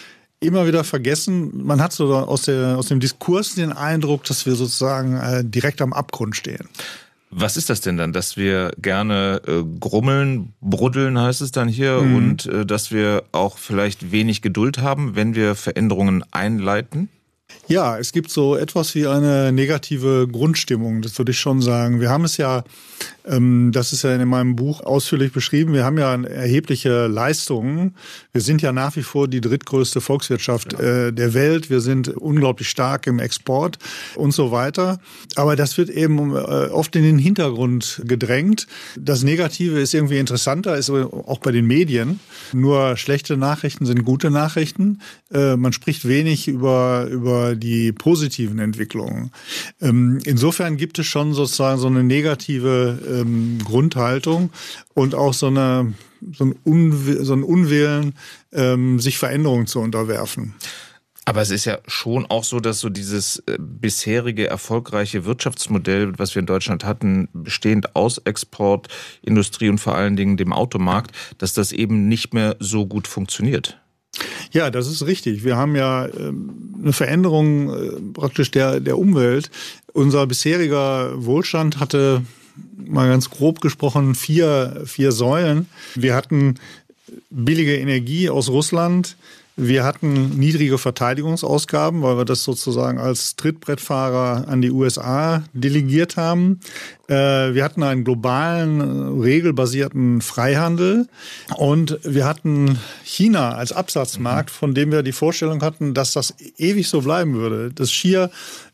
immer wieder vergessen. Man hat so aus, der, aus dem Diskurs den Eindruck, dass wir sozusagen äh, direkt am Abgrund stehen. Was ist das denn dann, dass wir gerne äh, grummeln, bruddeln heißt es dann hier mhm. und äh, dass wir auch vielleicht wenig Geduld haben, wenn wir Veränderungen einleiten? Ja, es gibt so etwas wie eine negative Grundstimmung, das würde ich schon sagen. Wir haben es ja, ähm, das ist ja in meinem Buch ausführlich beschrieben, wir haben ja erhebliche Leistungen. Wir sind ja nach wie vor die drittgrößte Volkswirtschaft äh, der Welt. Wir sind unglaublich stark im Export und so weiter. Aber das wird eben äh, oft in den Hintergrund gedrängt. Das Negative ist irgendwie interessanter, ist auch bei den Medien. Nur schlechte Nachrichten sind gute Nachrichten. Äh, man spricht wenig über, über die positiven Entwicklungen. Ähm, insofern gibt es schon sozusagen so eine negative ähm, Grundhaltung und auch so, eine, so, ein, Unw- so ein Unwillen, ähm, sich Veränderungen zu unterwerfen. Aber es ist ja schon auch so, dass so dieses äh, bisherige erfolgreiche Wirtschaftsmodell, was wir in Deutschland hatten, bestehend aus Export, Industrie und vor allen Dingen dem Automarkt, dass das eben nicht mehr so gut funktioniert. Ja, das ist richtig. Wir haben ja eine Veränderung praktisch der, der Umwelt. Unser bisheriger Wohlstand hatte, mal ganz grob gesprochen, vier, vier Säulen. Wir hatten billige Energie aus Russland. Wir hatten niedrige Verteidigungsausgaben, weil wir das sozusagen als Trittbrettfahrer an die U S A delegiert haben. Wir hatten einen globalen, regelbasierten Freihandel und wir hatten China als Absatzmarkt, von dem wir die Vorstellung hatten, dass das ewig so bleiben würde. Das schier,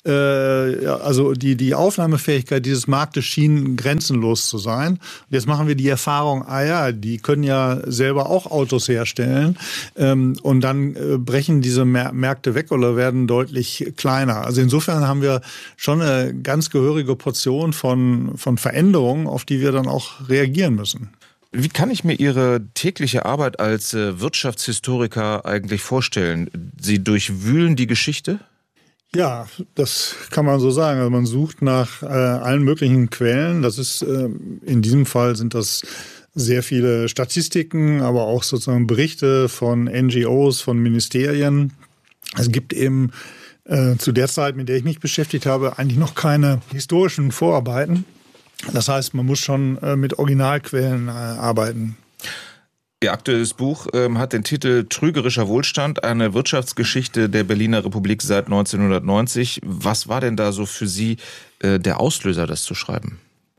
äh, ja, also die, die Aufnahmefähigkeit dieses Marktes schien grenzenlos zu sein. Und jetzt machen wir die Erfahrung, ah ja, die können ja selber auch Autos herstellen ähm, und dann äh, brechen diese Märkte weg oder werden deutlich kleiner. Also insofern haben wir schon eine ganz gehörige Portion von von Veränderungen, auf die wir dann auch reagieren müssen. Wie kann ich mir Ihre tägliche Arbeit als Wirtschaftshistoriker eigentlich vorstellen? Sie durchwühlen die Geschichte? Ja, das kann man so sagen. Also man sucht nach äh, allen möglichen Quellen. Das ist äh, in diesem Fall sind das sehr viele Statistiken, aber auch sozusagen Berichte von N G Os, von Ministerien. Es gibt eben zu der Zeit, mit der ich mich beschäftigt habe, eigentlich noch keine historischen Vorarbeiten. Das heißt, man muss schon mit Originalquellen arbeiten. Ihr aktuelles Buch ähm, hat den Titel Trügerischer Wohlstand, eine Wirtschaftsgeschichte der Berliner Republik seit neunzehnhundertneunzig. Was war denn da so für Sie äh, der Auslöser, das zu schreiben?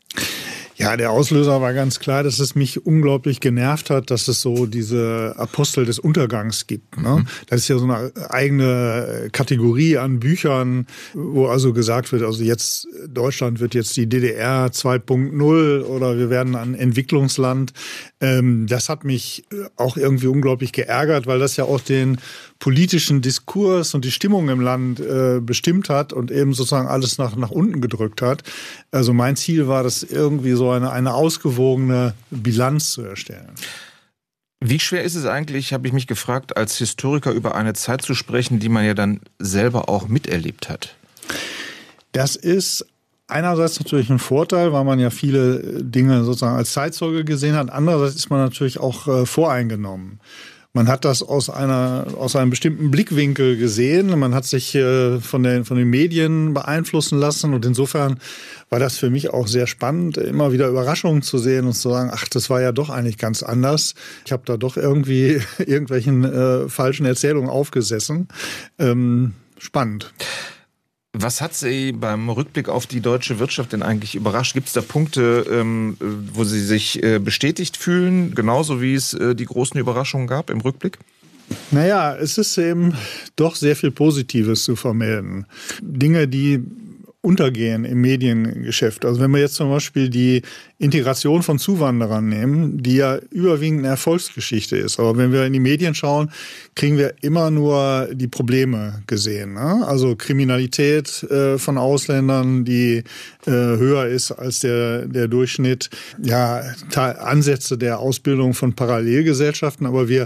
Ja, der Auslöser war ganz klar, dass es mich unglaublich genervt hat, dass es so diese Apostel des Untergangs gibt. Ne? Mhm. Das ist ja so eine eigene Kategorie an Büchern, wo also gesagt wird, also jetzt Deutschland wird jetzt die D D R zwei Punkt null oder wir werden ein Entwicklungsland. Ähm, das hat mich auch irgendwie unglaublich geärgert, weil das ja auch den politischen Diskurs und die Stimmung im Land äh, bestimmt hat und eben sozusagen alles nach, nach unten gedrückt hat. Also mein Ziel war, das irgendwie so eine, eine ausgewogene Bilanz zu erstellen. Wie schwer ist es eigentlich, habe ich mich gefragt, als Historiker über eine Zeit zu sprechen, die man ja dann selber auch miterlebt hat? Das ist einerseits natürlich ein Vorteil, weil man ja viele Dinge sozusagen als Zeitzeuge gesehen hat. Andererseits ist man natürlich auch äh, voreingenommen. Man hat das aus einer aus einem bestimmten Blickwinkel gesehen. Man hat sich äh, von den von den Medien beeinflussen lassen und insofern war das für mich auch sehr spannend, immer wieder Überraschungen zu sehen und zu sagen, ach, das war ja doch eigentlich ganz anders. Ich habe da doch irgendwie irgendwelchen äh, falschen Erzählungen aufgesessen. Ähm, spannend. Was hat Sie beim Rückblick auf die deutsche Wirtschaft denn eigentlich überrascht? Gibt es da Punkte, ähm, wo Sie sich äh, bestätigt fühlen, genauso wie es äh, die großen Überraschungen gab im Rückblick? Naja, es ist eben doch sehr viel Positives zu vermelden. Dinge, die untergehen im Mediengeschäft. Also wenn wir jetzt zum Beispiel die Integration von Zuwanderern nehmen, die ja überwiegend eine Erfolgsgeschichte ist. Aber wenn wir in die Medien schauen, kriegen wir immer nur die Probleme gesehen. Ne? Also Kriminalität äh, von Ausländern, die äh, höher ist als der, der Durchschnitt. Ja, Ansätze der Ausbildung von Parallelgesellschaften. Aber wir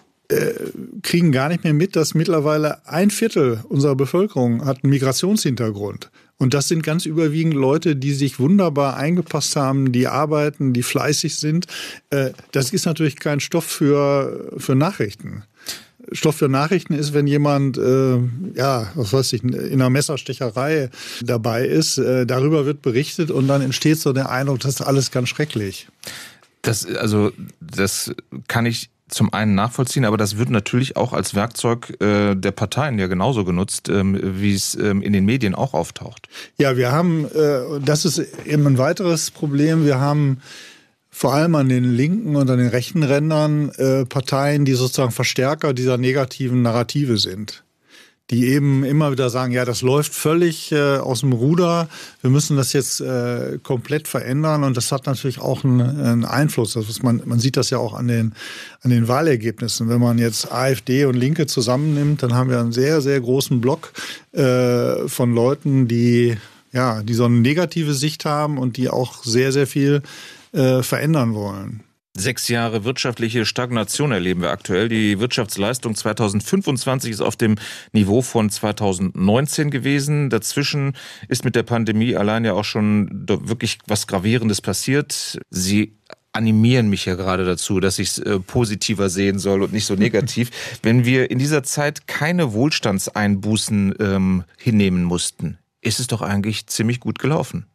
kriegen gar nicht mehr mit, dass mittlerweile ein Viertel unserer Bevölkerung hat einen Migrationshintergrund. Und das sind ganz überwiegend Leute, die sich wunderbar eingepasst haben, die arbeiten, die fleißig sind. Das ist natürlich kein Stoff für, für Nachrichten. Stoff für Nachrichten ist, wenn jemand, äh, ja, was weiß ich, in einer Messerstecherei dabei ist. Äh, darüber wird berichtet und dann entsteht so der Eindruck, das ist alles ganz schrecklich. Das, also, das kann ich zum einen nachvollziehen, aber das wird natürlich auch als Werkzeug äh, der Parteien ja genauso genutzt, ähm, wie es ähm, in den Medien auch auftaucht. Ja, wir haben, äh, das ist eben ein weiteres Problem, wir haben vor allem an den linken und an den rechten Rändern äh, Parteien, die sozusagen Verstärker dieser negativen Narrative sind. Die eben immer wieder sagen, ja, das läuft völlig äh, aus dem Ruder, wir müssen das jetzt äh, komplett verändern und das hat natürlich auch einen, einen Einfluss. Das ist man, man sieht das ja auch an den, an den Wahlergebnissen. Wenn man jetzt AfD und Linke zusammennimmt, dann haben wir einen sehr, sehr großen Block äh, von Leuten, die, ja, die so eine negative Sicht haben und die auch sehr, sehr viel äh, verändern wollen. Sechs Jahre wirtschaftliche Stagnation erleben wir aktuell. Die Wirtschaftsleistung zweitausendfünfundzwanzig ist auf dem Niveau von zweitausendneunzehn gewesen. Dazwischen ist mit der Pandemie allein ja auch schon wirklich was Gravierendes passiert. Sie animieren mich ja gerade dazu, dass ich es äh, positiver sehen soll und nicht so negativ. Wenn wir in dieser Zeit keine Wohlstandseinbußen ähm, hinnehmen mussten, ist es doch eigentlich ziemlich gut gelaufen.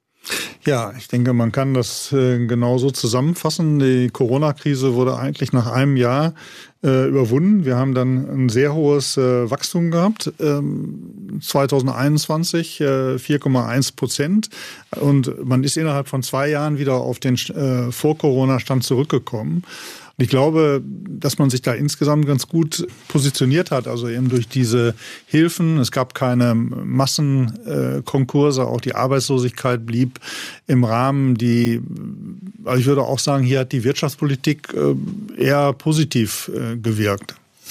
Ja, ich denke, man kann das äh, genauso zusammenfassen. Die Corona-Krise wurde eigentlich nach einem Jahr äh, überwunden. Wir haben dann ein sehr hohes äh, Wachstum gehabt, ähm, zweitausendeinundzwanzig äh, vier Komma eins Prozent. Und man ist innerhalb von zwei Jahren wieder auf den äh, Vor-Corona-Stand zurückgekommen. Und ich glaube, dass man sich da insgesamt ganz gut positioniert hat, also eben durch diese Hilfen. Es gab keine Massenkonkurse, auch die Arbeitslosigkeit blieb im Rahmen. Die, also ich würde auch sagen, hier hat die Wirtschaftspolitik eher positiv gewirkt.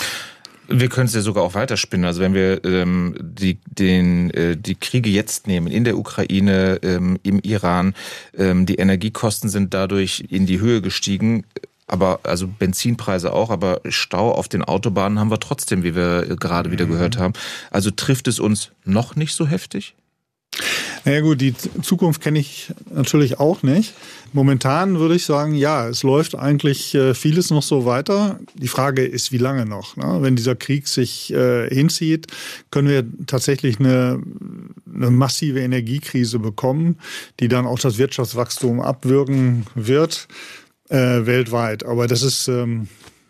Wir können es ja sogar auch weiterspinnen. Also wenn wir ähm, die, den, äh, die Kriege jetzt nehmen, in der Ukraine, ähm, im Iran, ähm, die Energiekosten sind dadurch in die Höhe gestiegen. Aber also Benzinpreise auch, aber Stau auf den Autobahnen haben wir trotzdem, wie wir gerade wieder gehört haben. Also trifft es uns noch nicht so heftig? Naja gut, die Zukunft kenne ich natürlich auch nicht. Momentan würde ich sagen, ja, es läuft eigentlich vieles noch so weiter. Die Frage ist, wie lange noch? Ne? Wenn dieser Krieg sich äh, hinzieht, können wir tatsächlich eine, eine massive Energiekrise bekommen, die dann auch das Wirtschaftswachstum abwürgen wird. Äh, weltweit. Aber das ist, ähm,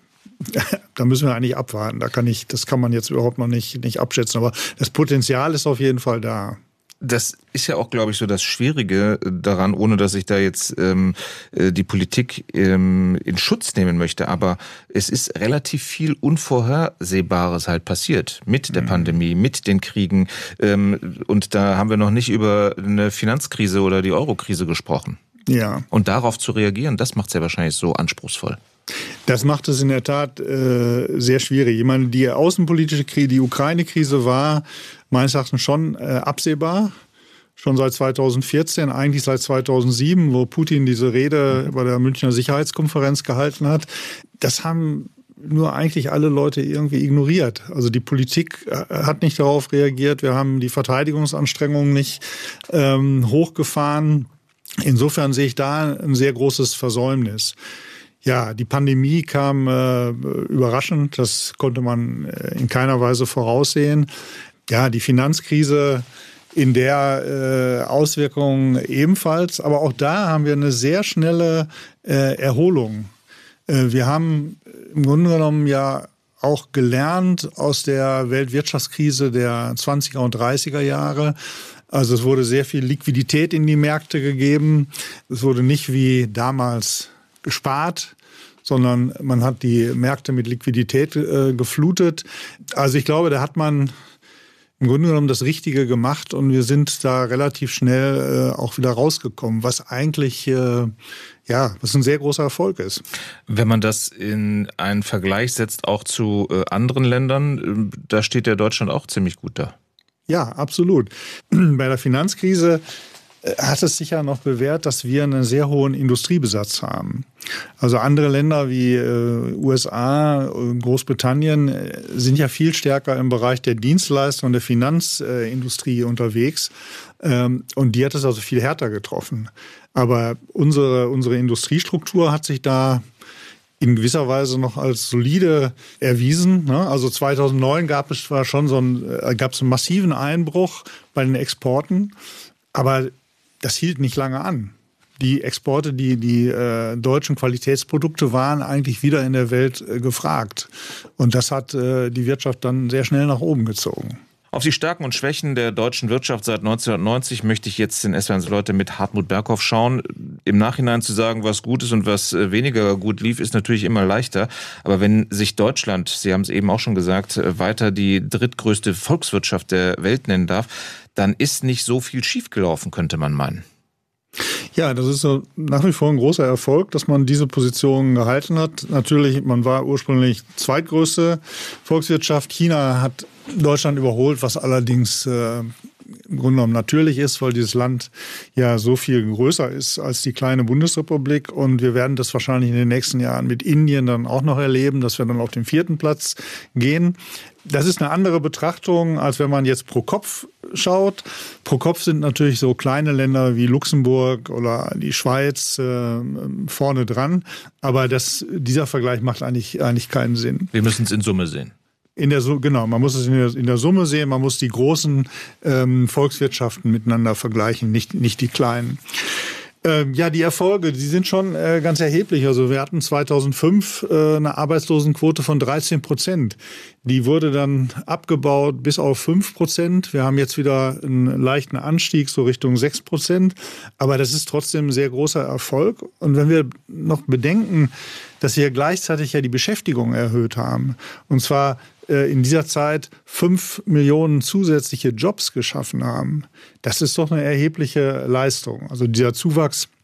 da müssen wir eigentlich abwarten. Da kann ich, das kann man jetzt überhaupt noch nicht, nicht abschätzen. Aber das Potenzial ist auf jeden Fall da. Das ist ja auch, glaube ich, so das Schwierige daran, ohne dass ich da jetzt ähm, die Politik ähm, in Schutz nehmen möchte. Aber es ist relativ viel Unvorhersehbares halt passiert mit der mhm. Pandemie, mit den Kriegen. Ähm, und da haben wir noch nicht über eine Finanzkrise oder die Eurokrise gesprochen. Ja. Und darauf zu reagieren, das macht es ja wahrscheinlich so anspruchsvoll. Das macht es in der Tat äh, sehr schwierig. Ich meine, die außenpolitische Krise, die Ukraine-Krise war meines Erachtens schon äh, absehbar. Schon seit zweitausendvierzehn, eigentlich seit zweitausendsieben, wo Putin diese Rede bei der Münchner Sicherheitskonferenz gehalten hat. Das haben nur eigentlich alle Leute irgendwie ignoriert. Also die Politik hat nicht darauf reagiert. Wir haben die Verteidigungsanstrengungen nicht ähm, hochgefahren. Insofern sehe ich da ein sehr großes Versäumnis. Ja, die Pandemie kam äh, überraschend. Das konnte man in keiner Weise voraussehen. Ja, die Finanzkrise in der äh, Auswirkung ebenfalls. Aber auch da haben wir eine sehr schnelle äh, Erholung. Äh, wir haben im Grunde genommen ja auch gelernt aus der Weltwirtschaftskrise der zwanziger und dreißiger Jahre. Also es wurde sehr viel Liquidität in die Märkte gegeben. Es wurde nicht wie damals gespart, sondern man hat die Märkte mit Liquidität äh, geflutet. Also ich glaube, da hat man im Grunde genommen das Richtige gemacht und wir sind da relativ schnell äh, auch wieder rausgekommen, was eigentlich äh, ja, was ein sehr großer Erfolg ist. Wenn man das in einen Vergleich setzt, auch zu äh, anderen Ländern, äh, da steht ja Deutschland auch ziemlich gut da. Ja, absolut. Bei der Finanzkrise hat es sich ja noch bewährt, dass wir einen sehr hohen Industriebesatz haben. Also andere Länder wie äh, U S A, Großbritannien äh, sind ja viel stärker im Bereich der Dienstleistung und der Finanzindustrie äh, unterwegs. Ähm, und die hat es also viel härter getroffen. Aber unsere, unsere Industriestruktur hat sich da in gewisser Weise noch als solide erwiesen. Also zweitausendneun gab es zwar schon so einen, gab es einen massiven Einbruch bei den Exporten, aber das hielt nicht lange an. Die Exporte, die, die äh, deutschen Qualitätsprodukte waren eigentlich wieder in der Welt äh, gefragt. Und das hat äh, die Wirtschaft dann sehr schnell nach oben gezogen. Auf die Stärken und Schwächen der deutschen Wirtschaft seit neunzehnhundertneunzig möchte ich jetzt in S W R eins Leute mit Hartmut Berghoff schauen. Im Nachhinein zu sagen, was gut ist und was weniger gut lief, ist natürlich immer leichter. Aber wenn sich Deutschland, Sie haben es eben auch schon gesagt, weiter die drittgrößte Volkswirtschaft der Welt nennen darf, dann ist nicht so viel schiefgelaufen, könnte man meinen. Ja, das ist so nach wie vor ein großer Erfolg, dass man diese Position gehalten hat. Natürlich, man war ursprünglich zweitgrößte Volkswirtschaft. China hat Deutschland überholt, was allerdings äh, im Grunde genommen natürlich ist, weil dieses Land ja so viel größer ist als die kleine Bundesrepublik. Und wir werden das wahrscheinlich in den nächsten Jahren mit Indien dann auch noch erleben, dass wir dann auf den vierten Platz gehen. Das ist eine andere Betrachtung, als wenn man jetzt pro Kopf schaut. Pro Kopf sind natürlich so kleine Länder wie Luxemburg oder die Schweiz äh, vorne dran. Aber das, dieser Vergleich macht eigentlich, eigentlich keinen Sinn. Wir müssen es in Summe sehen. In der, genau, man muss es in der, in der Summe sehen, man muss die großen ähm, Volkswirtschaften miteinander vergleichen, nicht, nicht die kleinen. Ähm, ja, die Erfolge, die sind schon äh, ganz erheblich. Also wir hatten zweitausendfünf äh, eine Arbeitslosenquote von dreizehn Prozent. Die wurde dann abgebaut bis auf fünf Prozent. Wir haben jetzt wieder einen leichten Anstieg, so Richtung sechs Prozent. Aber das ist trotzdem ein sehr großer Erfolg. Und wenn wir noch bedenken, dass wir gleichzeitig ja die Beschäftigung erhöht haben, und zwar in dieser Zeit fünf Millionen zusätzliche Jobs geschaffen haben. Das ist doch eine erhebliche Leistung. Also dieser Zuwachs